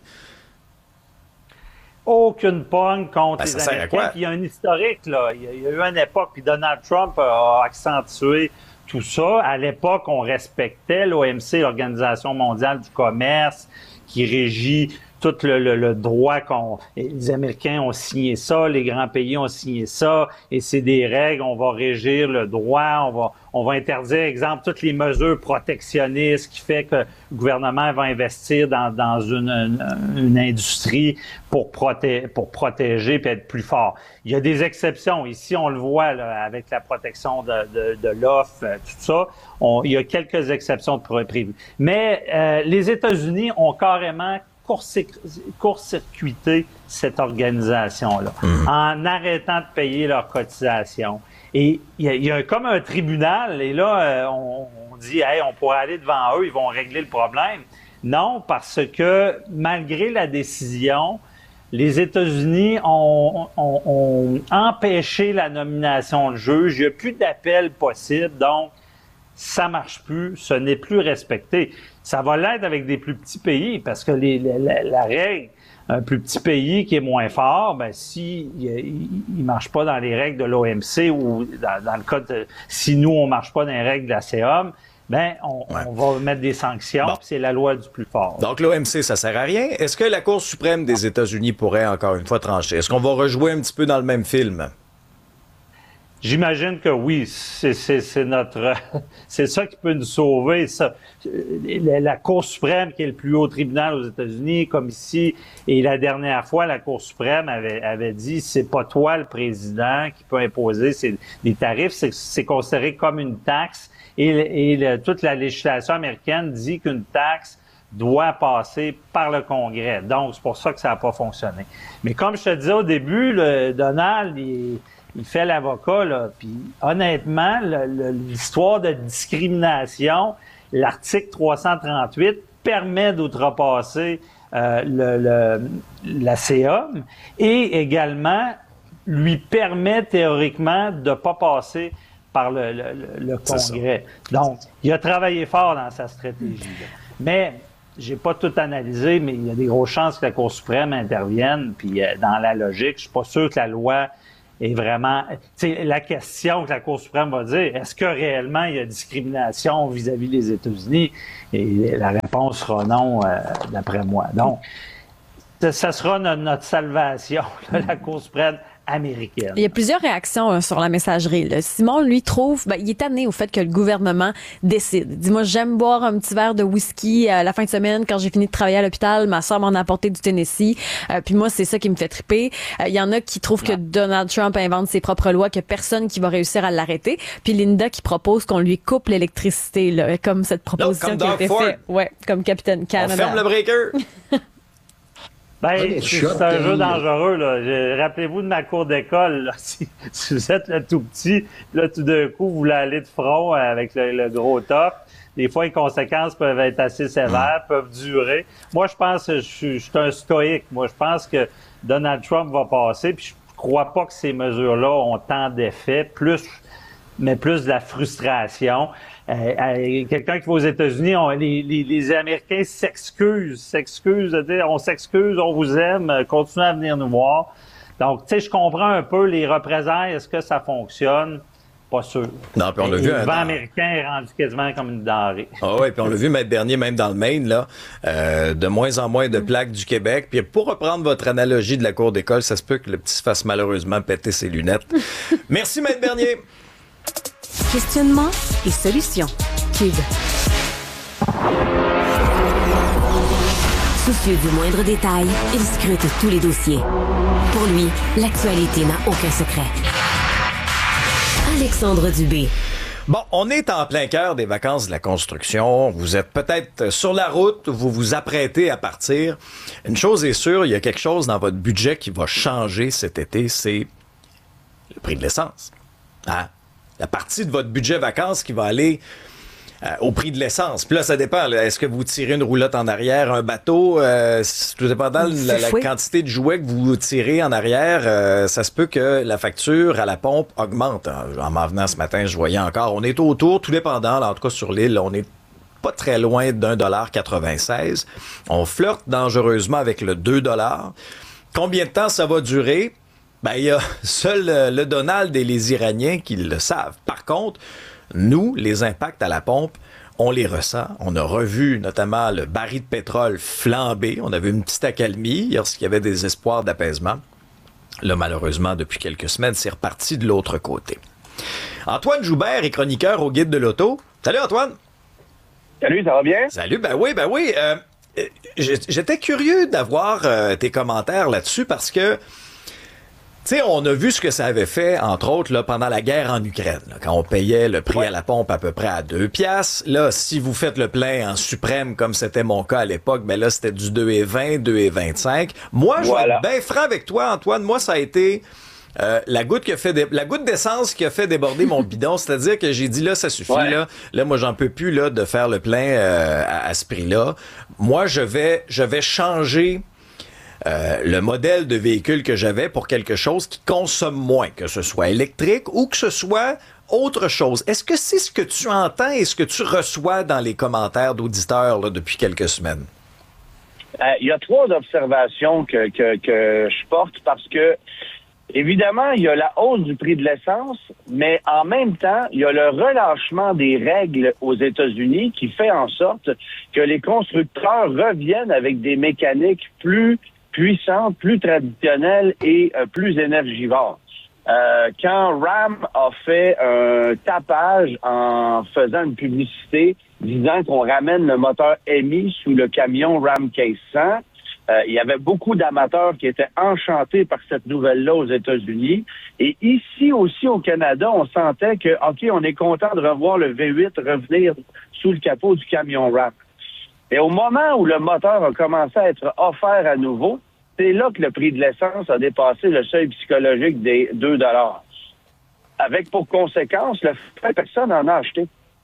aucune pogne contre ben, les Américains. Puis il y a un historique, là. Il y a, il y a eu une époque, puis Donald Trump a accentué tout ça. À l'époque, on respectait l'O M C, l'Organisation mondiale du commerce, qui régit tout le, le, le droit qu'on... Les Américains ont signé ça, les grands pays ont signé ça, et c'est des règles, on va régir le droit, on va, on va interdire, exemple, toutes les mesures protectionnistes qui fait que le gouvernement va investir dans, dans une, une, une industrie pour, proté- pour protéger puis être plus fort. Il y a des exceptions. Ici, on le voit là, avec la protection de, de, de l'offre, tout ça. On, il y a quelques exceptions prévues. Mais euh, les États-Unis ont carrément court-circuiter cette organisation-là mmh. en arrêtant de payer leurs cotisations. Et il y a, y a comme un tribunal, et là, euh, on, on dit, hey, on pourrait aller devant eux, ils vont régler le problème. Non, parce que malgré la décision, les États-Unis ont, ont, ont empêché la nomination de juge. Il n'y a plus d'appel possible, donc ça marche plus, ce n'est plus respecté. Ça va l'être avec des plus petits pays, parce que les, la, la règle, un plus petit pays qui est moins fort, ben si il, il marche pas dans les règles de l'O M C ou dans, dans le cas de si nous on marche pas dans les règles de la C E M, ben on, ouais. on va mettre des sanctions. Bon. Puis c'est la loi du plus fort. Donc l'O M C ça sert à rien. Est-ce que la Cour suprême des États-Unis pourrait encore une fois trancher? Est-ce qu'on va rejouer un petit peu dans le même film? j'imagine que oui, c'est, c'est, c'est notre, c'est ça qui peut nous sauver. Ça. La, la Cour suprême, qui est le plus haut tribunal aux États-Unis, comme ici, et la dernière fois, la Cour suprême avait, avait dit, c'est pas toi le président qui peut imposer ces, des tarifs, c'est, c'est considéré comme une taxe. Et, et le, toute la législation américaine dit qu'une taxe doit passer par le Congrès. Donc, c'est pour ça que ça n'a pas fonctionné. Mais comme je te disais au début, le Donald, il, il fait l'avocat, là. Puis honnêtement, le, le, l'histoire de discrimination, l'article trois cent trente-huit permet d'outrepasser euh, le, le, la C A M et également lui permet théoriquement de ne pas passer par le, le, le Congrès. Donc, il a travaillé fort dans sa stratégie. Là. Mais j'ai pas tout analysé, mais il y a des grosses chances que la Cour suprême intervienne. Puis euh, dans la logique, je suis pas sûr que la loi est vraiment... Tu sais, la question que la Cour suprême va dire, est-ce que réellement il y a discrimination vis-à-vis des États-Unis? Et la réponse sera non, euh, d'après moi. Donc, ça, ça sera notre, notre salvation, là, la Cour suprême américaine. Il y a plusieurs réactions hein, sur la messagerie. Là. Simon, lui, trouve... Ben, il est tanné au fait que le gouvernement décide. Dis-moi, j'aime boire un petit verre de whisky à la fin de semaine quand j'ai fini de travailler à l'hôpital. Ma soeur m'en a apporté du Tennessee. Euh, puis moi, c'est ça qui me fait triper. Euh, il y en a qui trouvent que Donald Trump invente ses propres lois, qu'il n'y a personne qui va réussir à l'arrêter. Puis Linda qui propose qu'on lui coupe l'électricité, là, comme cette proposition no, qui a été faite. Ouais, comme Capitaine Canada. On ferme le breaker. Ben, ouais, c'est, c'est un jeu dangereux, là. Je, rappelez-vous de ma cour d'école, là. Si, si vous êtes le tout petit, là, tout d'un coup, vous voulez aller de front avec le, le gros top. Des fois, les conséquences peuvent être assez sévères, peuvent durer. Moi, je pense que je suis, je suis un stoïque. Moi, je pense que Donald Trump va passer, puis je crois pas que ces mesures-là ont tant d'effets, plus, mais plus de la frustration. Euh, euh, quelqu'un qui va aux États-Unis, on, les, les, les Américains s'excusent, s'excusent, de dire on s'excuse, on vous aime, continuez à venir nous voir. Donc, tu sais, je comprends un peu les représailles, est-ce que ça fonctionne? Pas sûr. Non, puis on l'a Et vu. Le hein, vent dans... américain est rendu quasiment comme une denrée. Ah oui, puis on l'a vu mettre dernier, même dans le Maine, là, euh, de moins en moins de plaques du Québec. Puis pour reprendre votre analogie de la cour d'école, ça se peut que le petit se fasse malheureusement péter ses lunettes. Merci, Maître Bernier. Questionnement et solutions. Cube. Soucieux du moindre détail, il scrute tous les dossiers. Pour lui, l'actualité n'a aucun secret. Alexandre Dubé. Bon, on est en plein cœur des vacances de la construction. Vous êtes peut-être sur la route, vous vous apprêtez à partir. Une chose est sûre, il y a quelque chose dans votre budget qui va changer cet été, c'est le prix de l'essence. Hein? La partie de votre budget vacances qui va aller euh, au prix de l'essence. Puis là, ça dépend. Là. Est-ce que vous tirez une roulotte en arrière, un bateau? Euh, tout dépendant de la, la quantité de jouets que vous tirez en arrière, euh, ça se peut que la facture à la pompe augmente. En m'en venant ce matin, je voyais encore. On est autour, tout dépendant, là, en tout cas sur l'île, on est pas très loin d'un dollar quatre-vingt-seize. On flirte dangereusement avec le deux dollars. Combien de temps ça va durer? Ben, il y a seul le Donald et les Iraniens qui le savent. Par contre, nous, les impacts à la pompe, on les ressent. On a revu notamment le baril de pétrole flamber. On avait une petite accalmie lorsqu'il y avait des espoirs d'apaisement. Là, malheureusement, depuis quelques semaines, c'est reparti de l'autre côté. Antoine Joubert est chroniqueur au Guide de l'auto. Salut Antoine! Salut, ça va bien? Salut, ben oui, ben oui. Euh, j'étais curieux d'avoir euh, tes commentaires là-dessus parce que tu sais, on a vu ce que ça avait fait, entre autres, là, pendant la guerre en Ukraine, là, quand on payait le prix ouais. à la pompe à peu près à deux piastres. Là, si vous faites le plein en suprême, comme c'était mon cas à l'époque, ben là, c'était du deux et vingt, deux et vingt-cinq. Moi, je voilà. vais être bien franc avec toi, Antoine. Moi, ça a été euh, la goutte qui a fait dé- la goutte d'essence qui a fait déborder mon bidon. C'est-à-dire que j'ai dit, là, ça suffit, ouais. là. Là, moi, j'en peux plus, là, de faire le plein euh, à, à ce prix-là. Moi, je vais, je vais changer Euh, le modèle de véhicule que j'avais pour quelque chose qui consomme moins, que ce soit électrique ou que ce soit autre chose. Est-ce que c'est ce que tu entends et ce que tu reçois dans les commentaires d'auditeurs là, depuis quelques semaines? Euh, il y a trois observations que, que, que je porte parce que, évidemment, il y a la hausse du prix de l'essence, mais en même temps, il y a le relâchement des règles aux États-Unis qui fait en sorte que les constructeurs reviennent avec des mécaniques plus puissantes, plus traditionnelles et euh, plus énergivores. euh, quand Ram a fait un tapage en faisant une publicité disant qu'on ramène le moteur M I sous le camion Ram Case cent, euh, il y avait beaucoup d'amateurs qui étaient enchantés par cette nouvelle-là aux États-Unis. Et ici aussi au Canada, on sentait que, OK, on est content de revoir le V huit revenir sous le capot du camion Ram. Et au moment où le moteur a commencé à être offert à nouveau, c'est là que le prix de l'essence a dépassé le seuil psychologique des deux dollars. Avec pour conséquence le fait que personne n'en a acheté.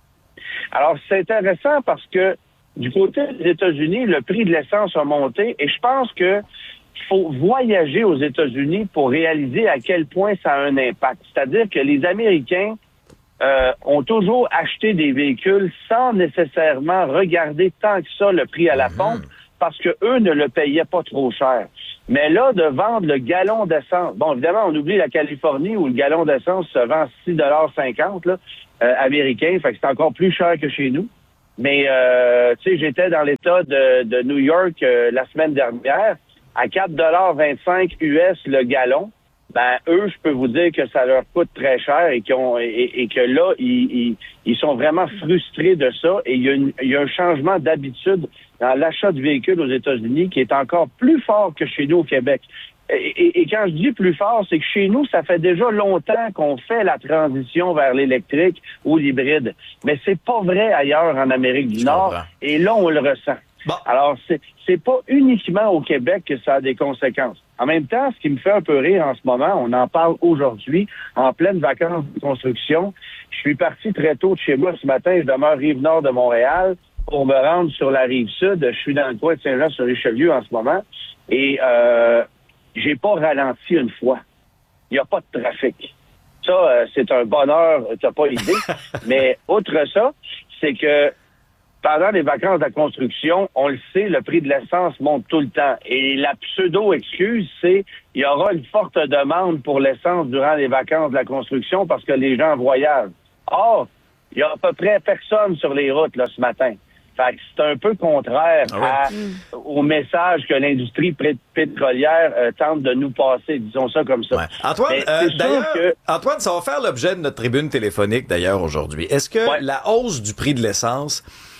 Alors, c'est intéressant parce que du côté des États-Unis, le prix de l'essence a monté et je pense que il faut voyager aux États-Unis pour réaliser à quel point ça a un impact. C'est-à-dire que les Américains euh, ont toujours acheté des véhicules sans nécessairement regarder tant que ça le prix à la pompe parce que eux ne le payaient pas trop cher. Mais là, de vendre le gallon d'essence, bon, évidemment, on oublie la Californie où le gallon d'essence se vend six dollars cinquante, là, euh, américain, fait que c'est encore plus cher que chez nous. Mais, euh, tu sais, j'étais dans l'État de, de New York euh, la semaine dernière, à quatre dollars vingt-cinq U S le gallon. Ben, eux, je peux vous dire que ça leur coûte très cher et, qu'ils ont, et, et que là, ils, ils, ils sont vraiment frustrés de ça. Et il y a, une, il y a un changement d'habitude dans l'achat de véhicules aux États-Unis qui est encore plus fort que chez nous au Québec. Et, et, et quand je dis plus fort, c'est que chez nous, ça fait déjà longtemps qu'on fait la transition vers l'électrique ou l'hybride. Mais c'est pas vrai ailleurs en Amérique du Nord. Et là, on le ressent. Bon. Alors, c'est, c'est pas uniquement au Québec que ça a des conséquences. En même temps, ce qui me fait un peu rire en ce moment, on en parle aujourd'hui, en pleine vacances de construction. Je suis parti très tôt de chez moi ce matin. Je demeure rive nord de Montréal pour me rendre sur la rive sud. Je suis dans le coin de Saint-Jean-sur-Richelieu en ce moment. Et euh, j'ai pas ralenti une fois. Il n'y a pas de trafic. Ça, euh, c'est un bonheur, t'as pas idée. Mais outre ça, c'est que pendant les vacances de la construction, on le sait, le prix de l'essence monte tout le temps. Et la pseudo-excuse, c'est il y aura une forte demande pour l'essence durant les vacances de la construction parce que les gens voyagent. Or, il y a à peu près personne sur les routes là ce matin. Fait que c'est un peu contraire ah ouais. à, mm. au message que l'industrie pétrolière euh, tente de nous passer, disons ça comme ça. Ouais. Antoine, euh, d'ailleurs, que... Antoine, ça va faire l'objet de notre tribune téléphonique d'ailleurs aujourd'hui. Est-ce que ouais. la hausse du prix de l'essence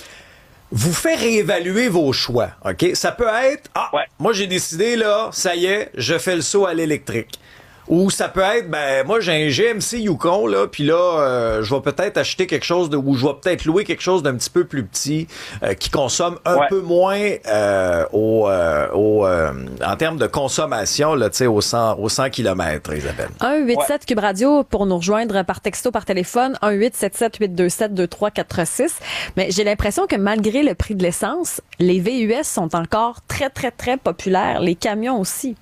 vous fait réévaluer vos choix, OK? Ça peut être, ah, ouais. moi j'ai décidé, là, ça y est, je fais le saut à l'électrique. Ou ça peut être, ben, moi j'ai un G M C Yukon, là, puis là, euh, je vais peut-être acheter quelque chose, de, ou je vais peut-être louer quelque chose d'un petit peu plus petit, euh, qui consomme un ouais. peu moins euh, au, euh, au, euh, en termes de consommation, là, tu sais, au cent kilomètres, Isabelle. un huit sept Cube Radio pour nous rejoindre par texto, par téléphone, un huit sept sept huit deux sept deux trois quatre six. Mais j'ai l'impression que malgré le prix de l'essence, les V U S sont encore très, très, très populaires. Les camions aussi.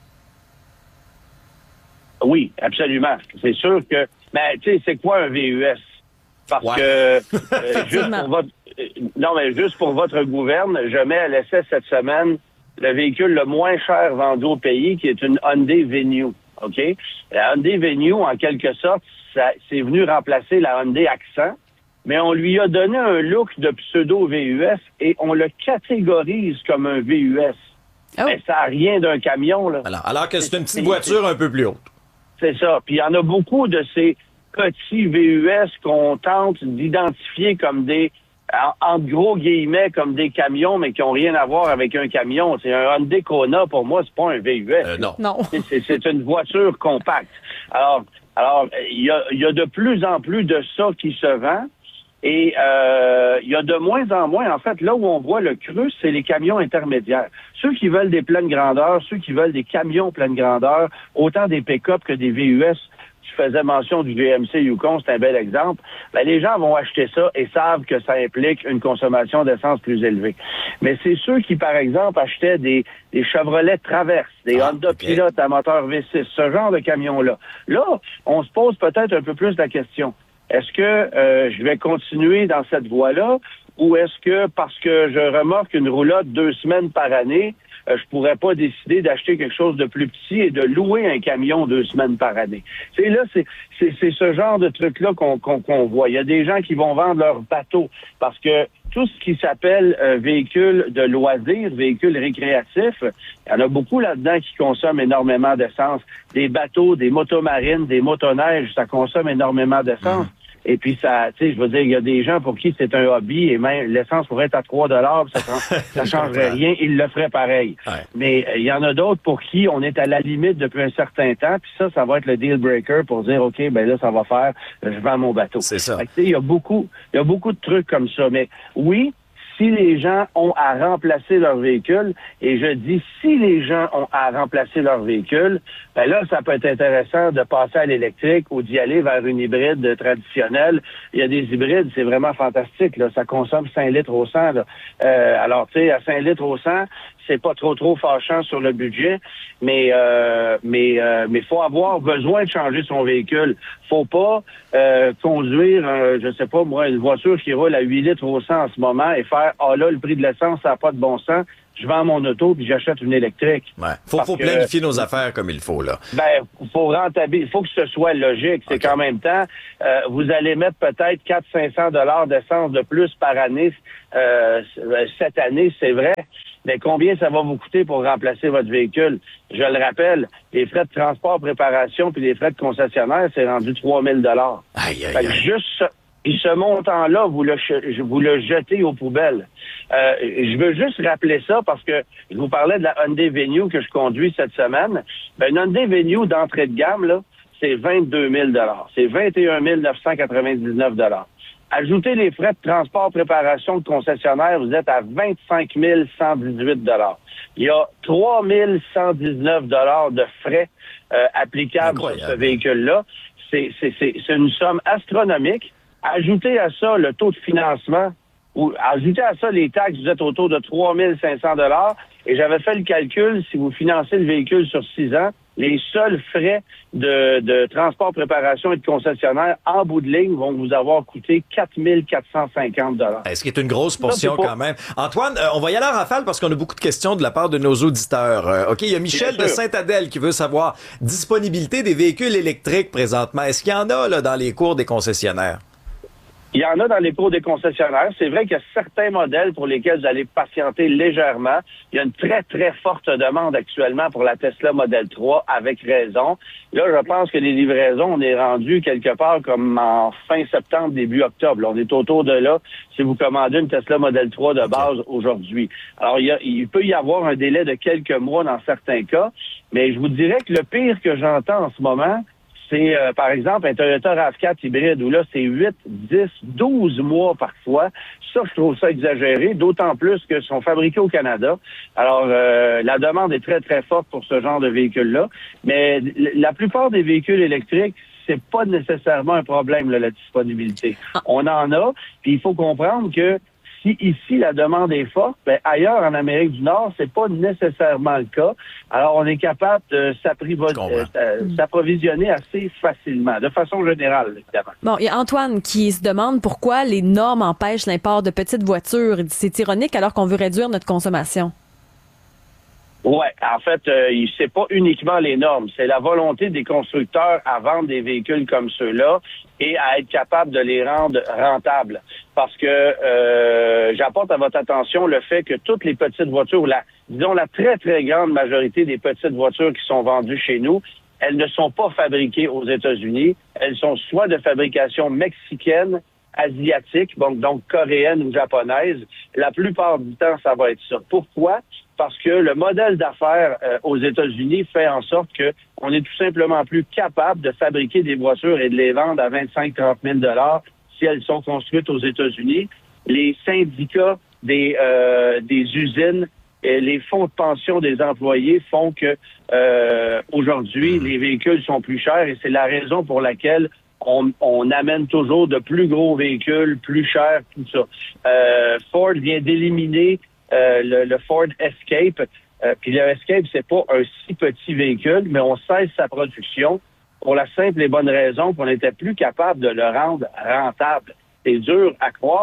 Oui, absolument. C'est sûr que... Mais tu sais, c'est quoi un V U S? Parce ouais. que... Euh, juste pour votre, non, mais juste pour votre gouverne, je mets à l'essai cette semaine le véhicule le moins cher vendu au pays, qui est une Hyundai Venue. OK? La Hyundai Venue, en quelque sorte, ça, c'est venu remplacer la Hyundai Accent, mais on lui a donné un look de pseudo-V U S et on le catégorise comme un V U S. Oh. Mais ça n'a rien d'un camion, là. Alors, alors que c'est une petite voiture un peu plus haute. C'est ça. Puis il y en a beaucoup de ces petits V U S qu'on tente d'identifier comme des, en, en gros guillemets, comme des camions, mais qui n'ont rien à voir avec un camion. C'est un Hyundai Kona, pour moi, c'est pas un V U S. Euh, non. non. C'est, c'est, c'est une voiture compacte. Alors, alors il y a, il y a de plus en plus de ça qui se vend. Et euh, il y a de moins en moins, en fait, là où on voit le creux, c'est les camions intermédiaires. Ceux qui veulent des pleines grandeurs, ceux qui veulent des camions pleine grandeur, autant des pick-up que des V U S. Tu faisais mention du G M C Yukon, c'est un bel exemple. Ben, les gens vont acheter ça et savent que ça implique une consommation d'essence plus élevée. Mais c'est ceux qui, par exemple, achetaient des, des Chevrolet Traverse, des ah, Honda okay. Pilot à moteur V six, ce genre de camions-là. Là, on se pose peut-être un peu plus la question. Est-ce que euh, je vais continuer dans cette voie-là ou est-ce que, parce que je remorque une roulotte deux semaines par année, euh, je pourrais pas décider d'acheter quelque chose de plus petit et de louer un camion deux semaines par année. C'est là, c'est, c'est, c'est ce genre de truc-là qu'on, qu'on, qu'on voit. Il y a des gens qui vont vendre leur bateau parce que tout ce qui s'appelle euh, véhicule de loisirs, véhicule récréatif, il y en a beaucoup là-dedans qui consomment énormément d'essence. Des bateaux, des motomarines, des motoneiges, ça consomme énormément d'essence. Mmh. Et puis, ça, tu sais, je veux dire, il y a des gens pour qui c'est un hobby et même l'essence pourrait être à trois dollars, ça, ça changerait rien, ils le feraient pareil. Ouais. Mais il y en a d'autres pour qui on est à la limite depuis un certain temps, puis ça, ça va être le deal breaker pour dire, OK, ben là, ça va faire, je vends mon bateau. C'est ça. Tu sais, il y a beaucoup, il y a beaucoup de trucs comme ça. Mais oui, si les gens ont à remplacer leur véhicule, et je dis si les gens ont à remplacer leur véhicule, ben là, ça peut être intéressant de passer à l'électrique ou d'y aller vers une hybride traditionnelle. Il y a des hybrides, c'est vraiment fantastique, là. Ça consomme cinq litres au cent, là. Euh, alors, tu sais, à cinq litres au cent, c'est pas trop trop fâchant sur le budget, mais euh, mais euh, mais faut avoir besoin de changer son véhicule. Faut pas euh, conduire, euh, je sais pas moi, une voiture qui roule à huit litres au cent en ce moment et faire ah là le prix de l'essence ça n'a pas de bon sens. Je vends mon auto puis j'achète une électrique. Ouais. Faut, faut que, planifier nos affaires comme il faut là. Ben, faut rentabiliser. Faut que ce soit logique. C'est okay. Qu'en même temps, euh, vous allez mettre peut-être quatre à cinq cents dollars d'essence de plus par année euh, cette année, c'est vrai. Mais combien ça va vous coûter pour remplacer votre véhicule? Je le rappelle, les frais de transport, préparation puis les frais de concessionnaire, c'est rendu trois mille dollars. Aïe, aïe, aïe. Juste ce, et ce montant-là, vous le, vous le jetez aux poubelles. Euh, je veux juste rappeler ça parce que je vous parlais de la Hyundai Venue que je conduis cette semaine. Ben, une Hyundai Venue d'entrée de gamme, là, c'est vingt-deux mille dollars. C'est vingt et un mille neuf cent quatre-vingt-dix-neuf dollars. Ajoutez les frais de transport, préparation de concessionnaire, vous êtes à vingt-cinq mille cent dix-huit dollars. Il y a trois mille cent dix-neuf dollars de frais euh, applicables Incroyable. Sur ce véhicule-là. C'est, c'est, c'est, c'est une somme astronomique. Ajoutez à ça le taux de financement, ou ajoutez à ça les taxes, vous êtes autour de trois mille cinq cents dollars. Et j'avais fait le calcul, si vous financez le véhicule sur six ans, les seuls frais de, de transport, préparation et de concessionnaire en bout de ligne vont vous avoir coûté quatre mille quatre cent cinquante dollars. Est-ce qui est une grosse portion quand même? Antoine, euh, on va y aller en rafale parce qu'on a beaucoup de questions de la part de nos auditeurs. Euh, OK, il y a Michel de Saint-Adèle qui veut savoir disponibilité des véhicules électriques présentement. Est-ce qu'il y en a là dans les cours des concessionnaires? Il y en a dans les cours des concessionnaires. C'est vrai qu'il y a certains modèles pour lesquels vous allez patienter légèrement. Il y a une très, très forte demande actuellement pour la Tesla Model trois, avec raison. Là, je pense que les livraisons, on est rendu quelque part comme en fin septembre, début octobre. Là, on est autour de là si vous commandez une Tesla Model trois de base aujourd'hui. Alors, il, y a, il peut y avoir un délai de quelques mois dans certains cas, mais je vous dirais que le pire que j'entends en ce moment, c'est, euh, par exemple, un Toyota RAV quatre hybride où là, c'est huit, dix, douze mois parfois. Ça, je trouve ça exagéré, d'autant plus que sont fabriqués au Canada. Alors, euh, la demande est très, très forte pour ce genre de véhicule-là. Mais la plupart des véhicules électriques, c'est pas nécessairement un problème, là, la disponibilité. On en a, puis il faut comprendre que si ici la demande est forte, ben ailleurs en Amérique du Nord, c'est pas nécessairement le cas. Alors on est capable de s'approvisionner assez facilement, de façon générale, évidemment. Bon, il y a Antoine qui se demande pourquoi les normes empêchent l'import de petites voitures. C'est ironique alors qu'on veut réduire notre consommation. Ouais, en fait, euh, c'est pas uniquement les normes, c'est la volonté des constructeurs à vendre des véhicules comme ceux-là et à être capable de les rendre rentables. Parce que euh, j'apporte à votre attention le fait que toutes les petites voitures, la, disons la très très grande majorité des petites voitures qui sont vendues chez nous, elles ne sont pas fabriquées aux États-Unis, elles sont soit de fabrication mexicaine, asiatique, donc, donc coréenne ou japonaise. La plupart du temps, ça va être ça. Pourquoi? Parce que le modèle d'affaires euh, aux États-Unis fait en sorte que on est tout simplement plus capable de fabriquer des voitures et de les vendre à vingt-cinq à trente mille dollars si elles sont construites aux États-Unis. Les syndicats des, euh, des usines et les fonds de pension des employés font que euh, aujourd'hui, les véhicules sont plus chers et c'est la raison pour laquelle On, on amène toujours de plus gros véhicules, plus chers, tout ça. Euh, Ford vient d'éliminer euh, le, le Ford Escape. Euh, puis le Escape, c'est pas un si petit véhicule, mais on cesse sa production pour la simple et bonne raison qu'on n'était plus capable de le rendre rentable. C'est dur à croire,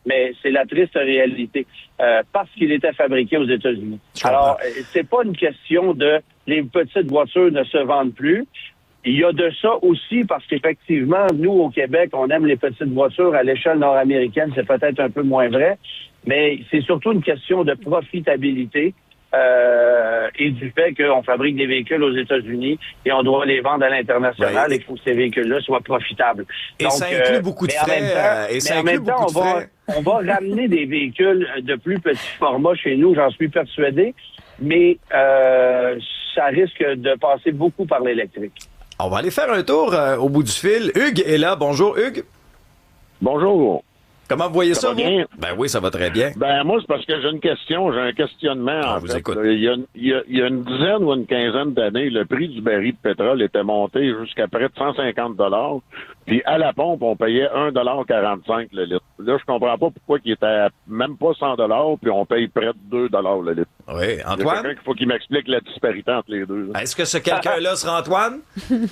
mais c'est la triste réalité. Euh, parce qu'il était fabriqué aux États-Unis. Alors, c'est pas une question de les petites voitures ne se vendent plus. Il y a de ça aussi parce qu'effectivement, nous, au Québec, on aime les petites voitures. À l'échelle nord-américaine, c'est peut-être un peu moins vrai. Mais c'est surtout une question de profitabilité euh, et du fait qu'on fabrique des véhicules aux États-Unis et on doit les vendre à l'international. Il faut que ces véhicules-là soient profitables. Et Donc, ça inclut euh, beaucoup de mais en frais. même temps, euh, et mais ça en inclut même temps, beaucoup on de va, frais. on va ramener des véhicules de plus petit format chez nous, j'en suis persuadé. Mais euh, ça risque de passer beaucoup par l'électrique. On va aller faire un tour euh, au bout du fil. Hugues est là. Bonjour, Hugues. Bonjour. Comment vous voyez ça, Ça va vous? bien? Ben oui, ça va très bien. Ben moi, c'est parce que j'ai une question, j'ai un questionnement. Ah, en vous fait. écoute. Il y, a, il, y a, il y a une dizaine ou une quinzaine d'années, le prix du baril de pétrole était monté jusqu'à près de cent cinquante dollars. Puis à la pompe, on payait un dollar quarante-cinq le litre. Là, je comprends pas pourquoi il était à même pas cent dollars, puis on paye près de deux dollars le litre. Oui, Il y a Antoine? quelqu'un qu'il faut qu'il m'explique la disparité entre les deux. là. Est-ce que ce quelqu'un-là sera Antoine?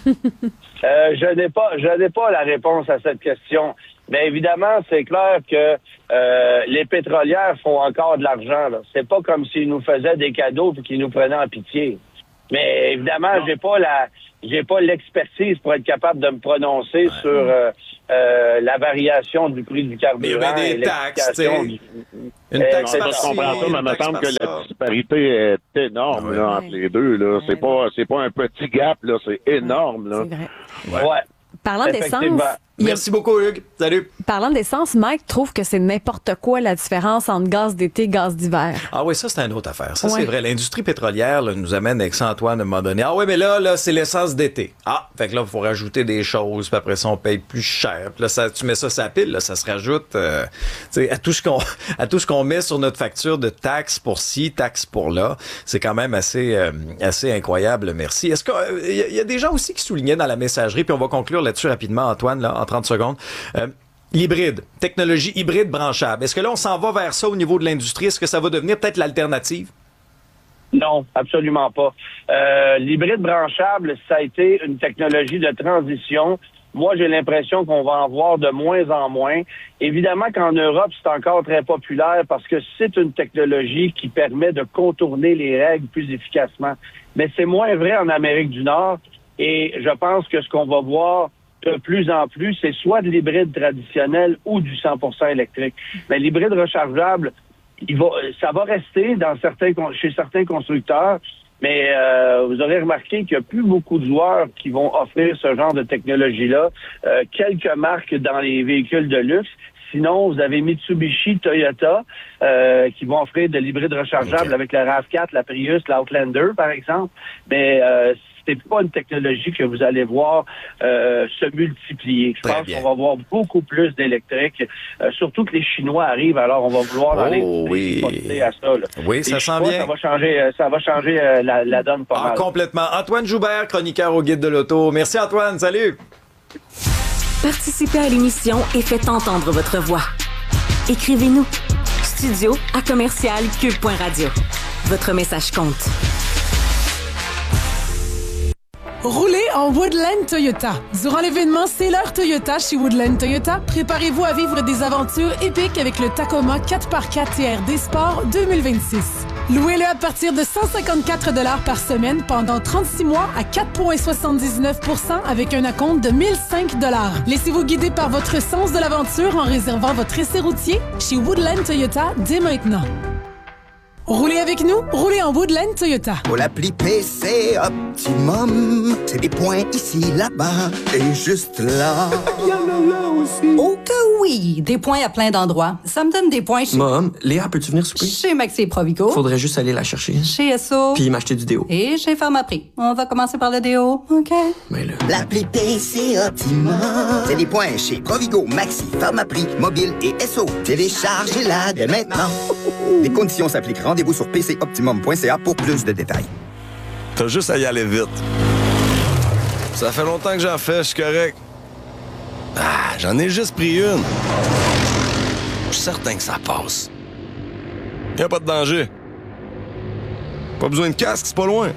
Euh, je n'ai pas, je n'ai pas la réponse à cette question. Mais évidemment, c'est clair que euh, les pétrolières font encore de l'argent. Là. C'est pas comme s'ils nous faisaient des cadeaux et qu'ils nous prenaient en pitié. Mais évidemment, j'ai pas la, j'ai pas l'expertise pour être capable de me prononcer sur euh, euh, la variation du prix du carburant. Mais il y avait des et taxes, l'explication tu sais. du- Une Eh, taxe c'est Je ça. comprends ça, mais il me semble que la disparité est énorme là, entre les deux. Là. C'est pas, c'est pas un petit gap, là, c'est énorme. Là. C'est vrai. Ouais. Parlant d'essence, il y a- Merci beaucoup, Hugues. Salut. Parlant d'essence, Mike trouve que c'est n'importe quoi la différence entre gaz d'été et gaz d'hiver. Ah oui, ça, c'est une autre affaire. Ça, Ouais. c'est vrai. L'industrie pétrolière là, nous amène avec ça, Antoine, à un moment donné. Ah oui, mais là, là c'est l'essence d'été. Ah, fait que là, il faut rajouter des choses, puis après ça, on paye plus cher. Puis là, ça, tu mets ça sur la pile, là, ça se rajoute euh, tu sais, à tout ce qu'on à tout ce qu'on met sur notre facture de taxes pour ci, taxes pour là. C'est quand même assez, euh, assez incroyable. Merci. Est-ce qu'il euh, y, a- y a des gens aussi qui soulignaient dans la messagerie, puis on va conclure là-dessus rapidement, Antoine, là, en trente secondes. Euh, L'hybride, technologie hybride branchable. Est-ce que là, on s'en va vers ça au niveau de l'industrie? Est-ce que ça va devenir peut-être l'alternative? Non, absolument pas. Euh, l'hybride branchable, ça a été une technologie de transition. Moi, j'ai l'impression qu'on va en voir de moins en moins. Évidemment qu'en Europe, c'est encore très populaire parce que c'est une technologie qui permet de contourner les règles plus efficacement. Mais c'est moins vrai en Amérique du Nord. Et je pense que ce qu'on va voir de plus en plus, c'est soit de l'hybride traditionnel ou du cent pour cent électrique. Mais l'hybride rechargeable, il va, ça va rester dans certains, chez certains constructeurs, mais euh, vous aurez remarqué qu'il n'y a plus beaucoup de joueurs qui vont offrir ce genre de technologie-là. Euh, quelques marques dans les véhicules de luxe. Sinon, vous avez Mitsubishi, Toyota, euh, qui vont offrir de l'hybride rechargeable okay. avec la RAV quatre, la Prius, l'Outlander, par exemple. Mais euh, c'est pas une technologie que vous allez voir euh, se multiplier. Je Très pense bien. qu'on va voir beaucoup plus d'électrique. Euh, surtout que les Chinois arrivent, alors on va vouloir Oh, aller oui. porter à ça. Là. Oui, Les ça sent Chinois, bien. Ça va changer, euh, ça va changer euh, la, la donne pas Ah, mal. complètement. Antoine Joubert, chroniqueur au Guide de l'Auto. Merci, Antoine. Salut. Participez à l'émission et faites entendre votre voix. Écrivez-nous. Studio à commercial cube point radio. Votre message compte. Roulez en Woodland Toyota. Durant l'événement C'est l'heure Toyota chez Woodland Toyota, préparez-vous à vivre des aventures épiques avec le Tacoma quatre par quatre T R D Sport deux mille vingt-six. Louez-le à partir de cent cinquante-quatre dollars par semaine pendant trente-six mois à quatre virgule soixante-dix-neuf pour cent avec un acompte de mille cinq dollars. Laissez-vous guider par votre sens de l'aventure en réservant votre essai routier chez Woodland Toyota dès maintenant. Roulez avec nous, roulez en Woodland Toyota. Pour l'appli P C Optimum, c'est des points ici, là-bas et juste là. Il y en a là aussi. Oh que oui! Des points à plein d'endroits. Ça me donne des points chez... Mom, Léa, peux-tu venir souper? Chez Maxi et Provigo. Faudrait juste aller la chercher. Chez S O. Puis m'acheter du déo. Et chez Pharmaprix. On va commencer par le déo, OK? Mais là... L'appli P C Optimum, c'est des points chez Provigo, Maxi, Pharmaprix, Mobile et S O. Téléchargez-la dès maintenant. Les conditions s'appliquent. Rendez-vous sur p c optimum point c a pour plus de détails. T'as juste à y aller vite. Ça fait longtemps que j'en fais, je suis correct. Ah, j'en ai juste pris une. Je suis certain que ça passe. Y a pas de danger. Pas besoin de casque, c'est pas loin.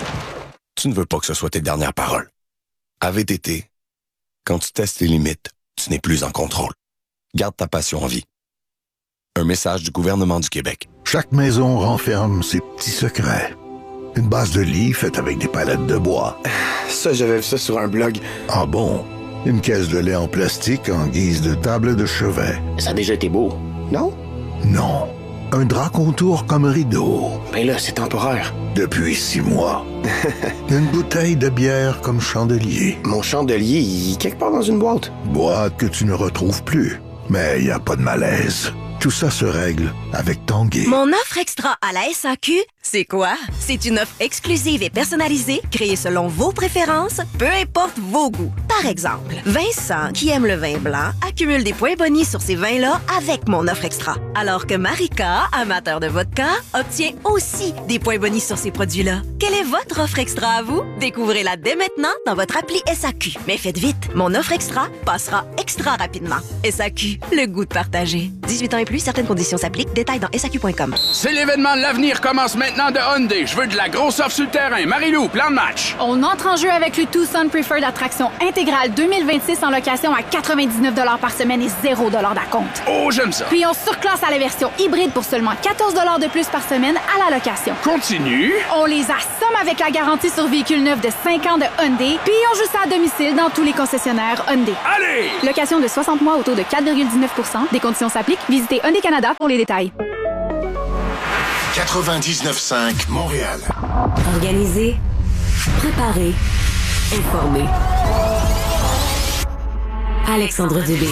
Tu ne veux pas que ce soit tes dernières paroles. À V T T, quand tu testes les limites, tu n'es plus en contrôle. Garde ta passion en vie. Un message du gouvernement du Québec. Chaque maison renferme ses petits secrets. Une base de lit faite avec des palettes de bois. Ça, j'avais vu ça sur un blog. Ah bon? Une caisse de lait en plastique en guise de table de chevet. Ça a déjà été beau, non? Non. Un drap contour comme rideau. Ben là, c'est temporaire. Depuis six mois. Une bouteille de bière comme chandelier. Mon chandelier, il est quelque part dans une boîte. Boîte que tu ne retrouves plus. Mais il n'y a pas de malaise. Tout ça se règle avec Tanguay. Mon offre extra à la S A Q, c'est quoi? C'est une offre exclusive et personnalisée, créée selon vos préférences, peu importe vos goûts. Par exemple, Vincent, qui aime le vin blanc, accumule des points bonus sur ces vins-là avec mon offre extra. Alors que Marika, amateur de vodka, obtient aussi des points bonus sur ces produits-là. Quelle est votre offre extra à vous? Découvrez-la dès maintenant dans votre appli S A Q. Mais faites vite, mon offre extra passera extra rapidement. S A Q, le goût de partager. dix-huit ans et plus, certaines conditions s'appliquent. Détails dans S A Q point com. C'est l'événement de l'avenir commence maintenant de Hyundai. Je veux de la grosse offre sur le terrain. Marie-Lou, plan de match. On entre en jeu avec le Tucson Preferred Attraction intégrale deux mille vingt-six en location à quatre-vingt-dix-neuf dollars par semaine et zéro dollars d'acompte. Oh, j'aime ça. Puis on surclasse à la version hybride pour seulement quatorze dollars de plus par semaine à la location. Continue. On les assomme avec la garantie sur véhicule neuf de cinq ans de Hyundai. Puis on joue ça à domicile dans tous les concessionnaires Hyundai. Allez! Location de soixante mois au taux de quatre virgule dix-neuf pour cent. Des conditions s'appliquent. Visitez Hyundai Canada pour les détails. quatre-vingt-dix-neuf cinq Montréal. Organiser, préparer, informer. Alexandre Dubé.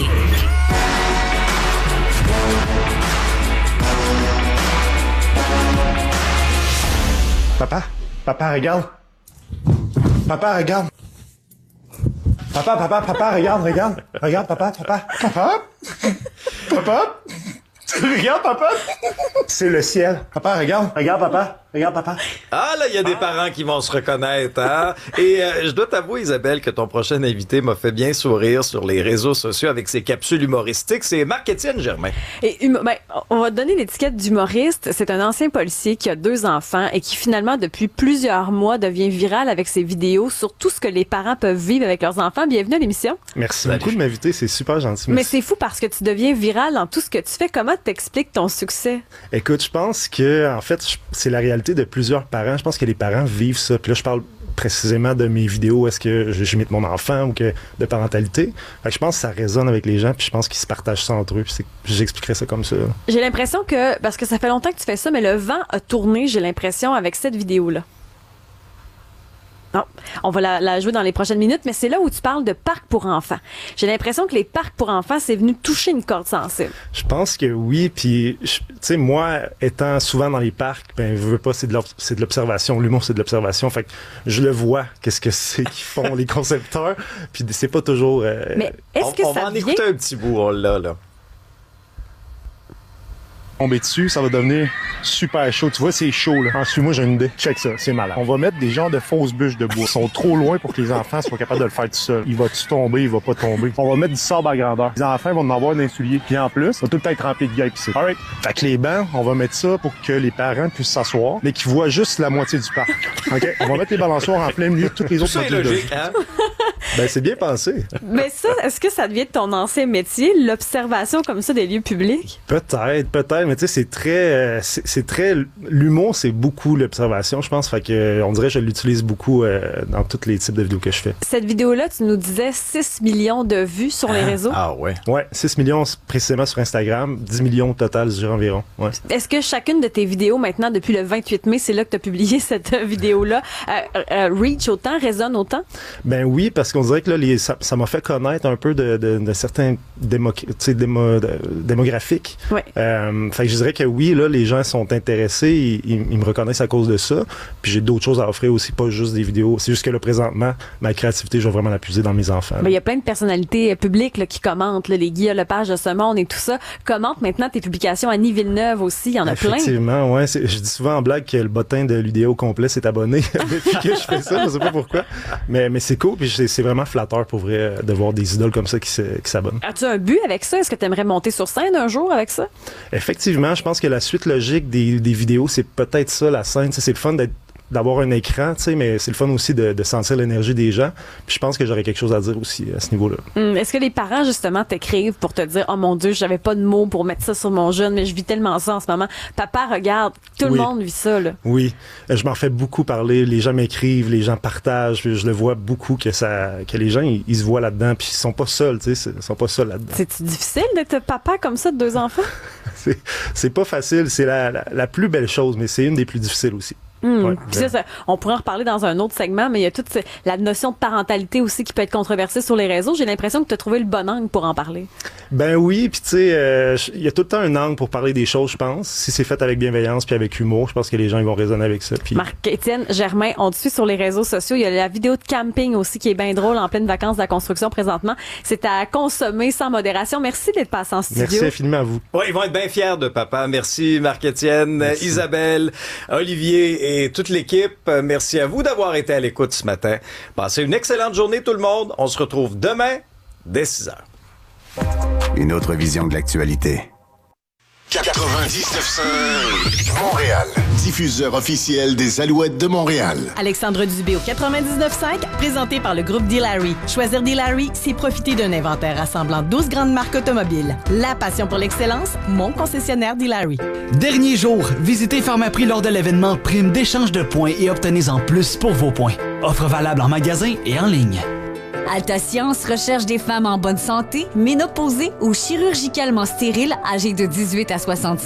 Papa, papa, regarde. Papa, regarde. Papa, papa, papa, regarde, regarde. Regarde, papa, papa. Papa? Papa? Regarde, papa! C'est le ciel. Papa, regarde. Regarde, papa. Regarde, papa. Ah, là, il y a des parents qui vont se reconnaître, hein? Et euh, je dois t'avouer, Isabelle, que ton prochain invité m'a fait bien sourire sur les réseaux sociaux avec ses capsules humoristiques. C'est Marc-Étienne Germain. Et hum- ben, on va te donner l'étiquette d'humoriste. C'est un ancien policier qui a deux enfants et qui, finalement, depuis plusieurs mois, devient viral avec ses vidéos sur tout ce que les parents peuvent vivre avec leurs enfants. Bienvenue à l'émission. Merci beaucoup de m'inviter. C'est super gentil. Mais Merci. c'est fou parce que tu deviens viral dans tout ce que tu fais. Comment t'expliques ton succès? Écoute, je pense que, en fait, je- c'est la réalité de plusieurs parents. Je pense que les parents vivent ça. Puis là, je parle précisément de mes vidéos où est-ce que j'imite mon enfant ou que de parentalité. Fait que je pense que ça résonne avec les gens, puis je pense qu'ils se partagent ça entre eux. Puis c'est- j'expliquerais ça comme ça. J'ai l'impression que, parce que ça fait longtemps que tu fais ça, mais le vent a tourné, j'ai l'impression, avec cette vidéo-là. Non, on va la, la jouer dans les prochaines minutes, mais c'est là où tu parles de parcs pour enfants. J'ai l'impression que les parcs pour enfants, c'est venu toucher une corde sensible. Je pense que oui, puis je- tu sais, moi, étant souvent dans les parcs, ben, je veux pas, c'est de l'ob- c'est de l'observation. L'humour, c'est de l'observation. Fait que je le vois, qu'est-ce que c'est qu'ils font, les concepteurs, puis c'est pas toujours... euh, Mais est-ce que on ça va en vient... écouter un petit bout, on l'a, là. Tomber dessus, ça va devenir super chaud. Tu vois, c'est chaud, là. Ensuite, moi, j'ai une idée. Check ça, c'est malade. On va mettre des genres de fausses bûches de bois. Ils sont trop loin pour que les enfants soient capables de le faire tout seul. Il va-tu tomber, il va pas tomber. On va mettre du sable à grandeur. Les enfants vont en avoir un insulier. Puis en plus, ça va tout le temps être rempli de guêpes ici. Alright. Fait que les bancs, on va mettre ça pour que les parents puissent s'asseoir, mais qu'ils voient juste la moitié du parc. OK? On va mettre les balançoires en plein milieu de toutes les autres C'est modules de logique, jeu. hein? Ben, c'est bien pensé. Mais ça, est-ce que ça devient ton ancien métier, l'observation comme ça des lieux publics? Peut-être, peut-être, mais tu sais, c'est très, euh, c'est c'est très, l'humour, c'est beaucoup l'observation, je pense, fait que, euh, on dirait que je l'utilise beaucoup euh, dans tous les types de vidéos que je fais. Cette vidéo-là, tu nous disais six millions de vues sur les réseaux. Ah ouais? Ouais, six millions précisément sur Instagram, dix millions au total, je dirais environ, ouais. Est-ce que chacune de tes vidéos maintenant, depuis le vingt-huit mai, c'est là que tu as publié cette euh, vidéo-là, euh, euh, reach autant, résonne autant? Ben oui, parce qu'on dirait que là, les, ça, ça m'a fait connaître un peu de, de, de certains démo, démo, de, démographiques. Ouais. Euh, fait que je dirais que oui, là, les gens sont intéressés, ils, ils, ils me reconnaissent à cause de ça. Puis j'ai d'autres choses à offrir aussi, pas juste des vidéos. C'est juste que là, présentement, ma créativité, je vais vraiment la puiser dans mes enfants. Ben, il y a plein de personnalités euh, publiques là, qui commentent, là, les Guy Lepage de ce monde et tout ça. Commentent maintenant tes publications. Annie Villeneuve aussi, il y en a plein. Effectivement, ouais. C'est, je dis souvent en blague que le bottin de l'U D O complet s'est abonné depuis que je fais ça. Je sais pas pourquoi. Mais, mais c'est cool, puis c'est, c'est vraiment flatteur pour vrai de voir des idoles comme ça qui, se, qui s'abonnent. As-tu un but avec ça? Est-ce que tu aimerais monter sur scène un jour avec ça? Effectivement, je pense que la suite logique des, des vidéos, c'est peut-être ça, la scène. Tu sais, c'est le fun d'être d'avoir un écran, tu sais, mais c'est le fun aussi de, de sentir l'énergie des gens. Puis je pense que j'aurais quelque chose à dire aussi à ce niveau-là. Hum, est-ce que les parents, justement, t'écrivent pour te dire « Oh mon Dieu, j'avais pas de mots pour mettre ça sur mon jeune, mais je vis tellement ça en ce moment. » Papa, regarde, tout oui. le monde vit ça, là. Oui, je m'en fais beaucoup parler. Les gens m'écrivent, les gens partagent. Je le vois beaucoup que ça, que les gens, ils, ils se voient là-dedans, puis ils sont pas seuls, tu sais, ils sont pas seuls là-dedans. C'est difficile d'être papa comme ça de deux enfants? c'est, c'est pas facile, c'est la, la, la plus belle chose, mais c'est une des plus difficiles aussi. Mmh. Ouais, Puis ça, ça, on pourrait en reparler dans un autre segment, mais il y a toute ce, la notion de parentalité aussi qui peut être controversée sur les réseaux. J'ai l'impression que tu as trouvé le bon angle pour en parler. Ben oui, puis tu sais, euh, il y a tout le temps un angle pour parler des choses, je pense. Si c'est fait avec bienveillance puis avec humour, je pense que les gens ils vont raisonner avec ça. Puis... Marc-Étienne Germain, on te suit sur les réseaux sociaux. Il y a la vidéo de camping aussi qui est bien drôle en pleine vacances de la construction présentement. C'est à consommer sans modération. Merci d'être passé en studio. Merci infiniment à vous. Oui, ils vont être bien fiers de papa. Merci Marc-Étienne, Merci. Isabelle, Olivier et toute l'équipe. Merci à vous d'avoir été à l'écoute ce matin. Passez une excellente journée tout le monde. On se retrouve demain dès six heures. Une autre vision de l'actualité. quatre-vingt-dix-neuf cinq Montréal, diffuseur officiel des Alouettes de Montréal. Alexandre Dubé au quatre-vingt-dix-neuf cinq, présenté par le groupe D-Larry. Choisir D-Larry, c'est profiter d'un inventaire rassemblant douze grandes marques automobiles. La passion pour l'excellence, mon concessionnaire D-Larry. Dernier jour, visitez Pharmaprix lors de l'événement Prime d'échange de points et obtenez-en plus pour vos points. Offre valable en magasin et en ligne. Alta Science recherche des femmes en bonne santé, ménopausées ou chirurgicalement stériles âgées de dix-huit à soixante-six